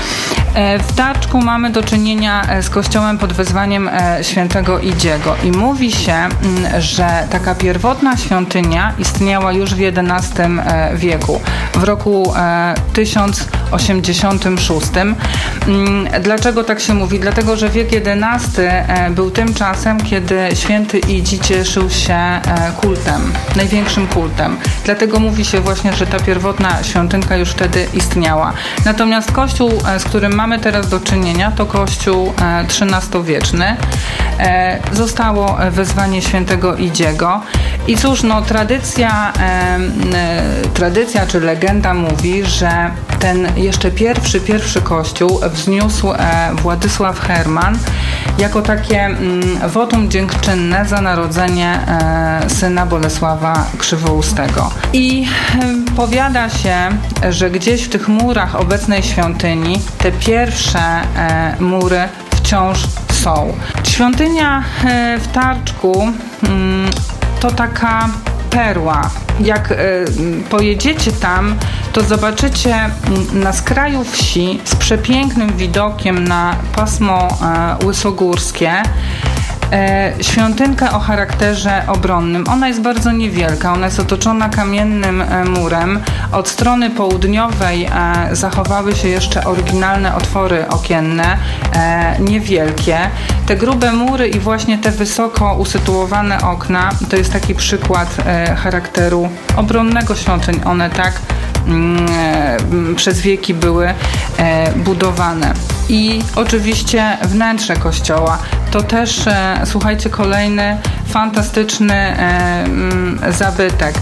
E, w Tarczku mamy do czynienia z kościołem pod wezwaniem e, świętego Idziego i mówi się, m, że taka pierwotna świątynia istniała już w jedenastym e, wieku, w roku e, tysiąc osiemdziesiątym szóstym. M, dlaczego tak się mówi? Dlatego, że wiek jedenasty e, był tym czasem, kiedy święty Idzi cieszył się e, kultem, największym kultem. Dlatego mówi się właśnie, że ta pierwotna świątynka już wtedy istniała. Natomiast kościół, e, z którym mamy teraz do czynienia, to kościół e, trzynastowieczny. E, zostało wezwanie świętego Idziego. I cóż, no tradycja, e, e, tradycja czy legenda mówi, że ten jeszcze pierwszy, pierwszy kościół wzniósł e, Władysław Herman jako takie mm, wotum dziękczynne za narodzenie e, syna Bolesława Krzywoustego. I e, powiada się, że gdzieś w tych murach obecnej świątyni te pierwsze e, mury wciąż są. Świątynia e, w Tarczku mm, to taka perła. Jak y, pojedziecie tam, to zobaczycie na skraju wsi z przepięknym widokiem na pasmo y, łysogórskie y, świątynkę o charakterze obronnym. Ona jest bardzo niewielka, ona jest otoczona kamiennym y, murem. Od strony południowej y, zachowały się jeszcze oryginalne otwory okienne, y, niewielkie. Te grube mury i właśnie te wysoko usytuowane okna to jest taki przykład e, charakteru obronnego świątyń. One tak mm, e, przez wieki były e, budowane. I oczywiście wnętrze kościoła to też, e, słuchajcie, kolejny fantastyczny e, m, zabytek.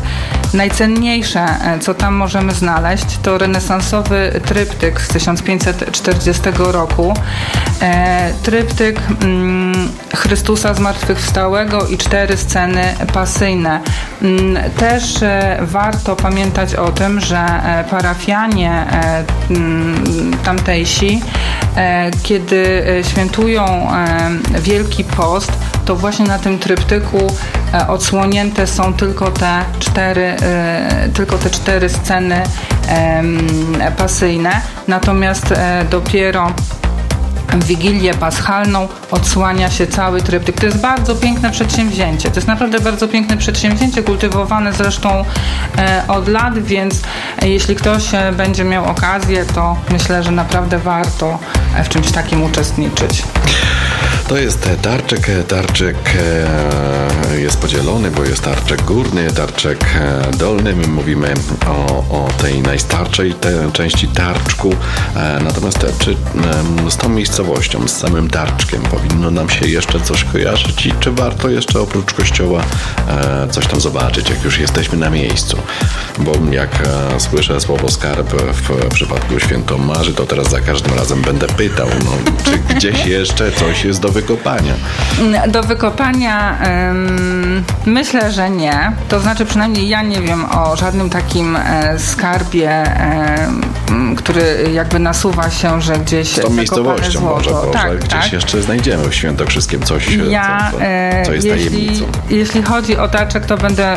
najcenniejsze, co tam możemy znaleźć, to renesansowy tryptyk z tysiąc pięćset czterdziestego roku. Tryptyk Chrystusa Zmartwychwstałego i cztery sceny pasyjne. Też warto pamiętać o tym, że parafianie tamtejsi, kiedy świętują Wielki Post, to właśnie na tym tryptyku odsłonięte są tylko te cztery, tylko te cztery sceny pasyjne, natomiast dopiero w Wigilię Paschalną odsłania się cały tryptyk. To jest bardzo piękne przedsięwzięcie. To jest naprawdę bardzo piękne przedsięwzięcie, kultywowane zresztą e, od lat, więc e, jeśli ktoś e, będzie miał okazję, to myślę, że naprawdę warto e, w czymś takim uczestniczyć. To jest tarczek. Tarczek jest podzielony, bo jest tarczek górny, tarczek dolny. My mówimy o, o tej najstarszej te, części tarczku. Natomiast czy z tą miejscowością, z samym tarczkiem powinno nam się jeszcze coś kojarzyć i czy warto jeszcze oprócz kościoła coś tam zobaczyć, jak już jesteśmy na miejscu? Bo jak słyszę słowo skarb w przypadku Świętomarzy, to teraz za każdym razem będę pytał, no, czy gdzieś jeszcze coś jest do wykopania? Do wykopania ym, myślę, że nie. To znaczy przynajmniej ja nie wiem o żadnym takim e, skarbie, e, który jakby nasuwa się, że gdzieś z tą miejscowością może, bo tak, gdzieś tak. jeszcze znajdziemy w Świętokrzyskiem coś, ja, co, co jest jeśli, tajemnicą. Jeśli chodzi o tarczek, to będę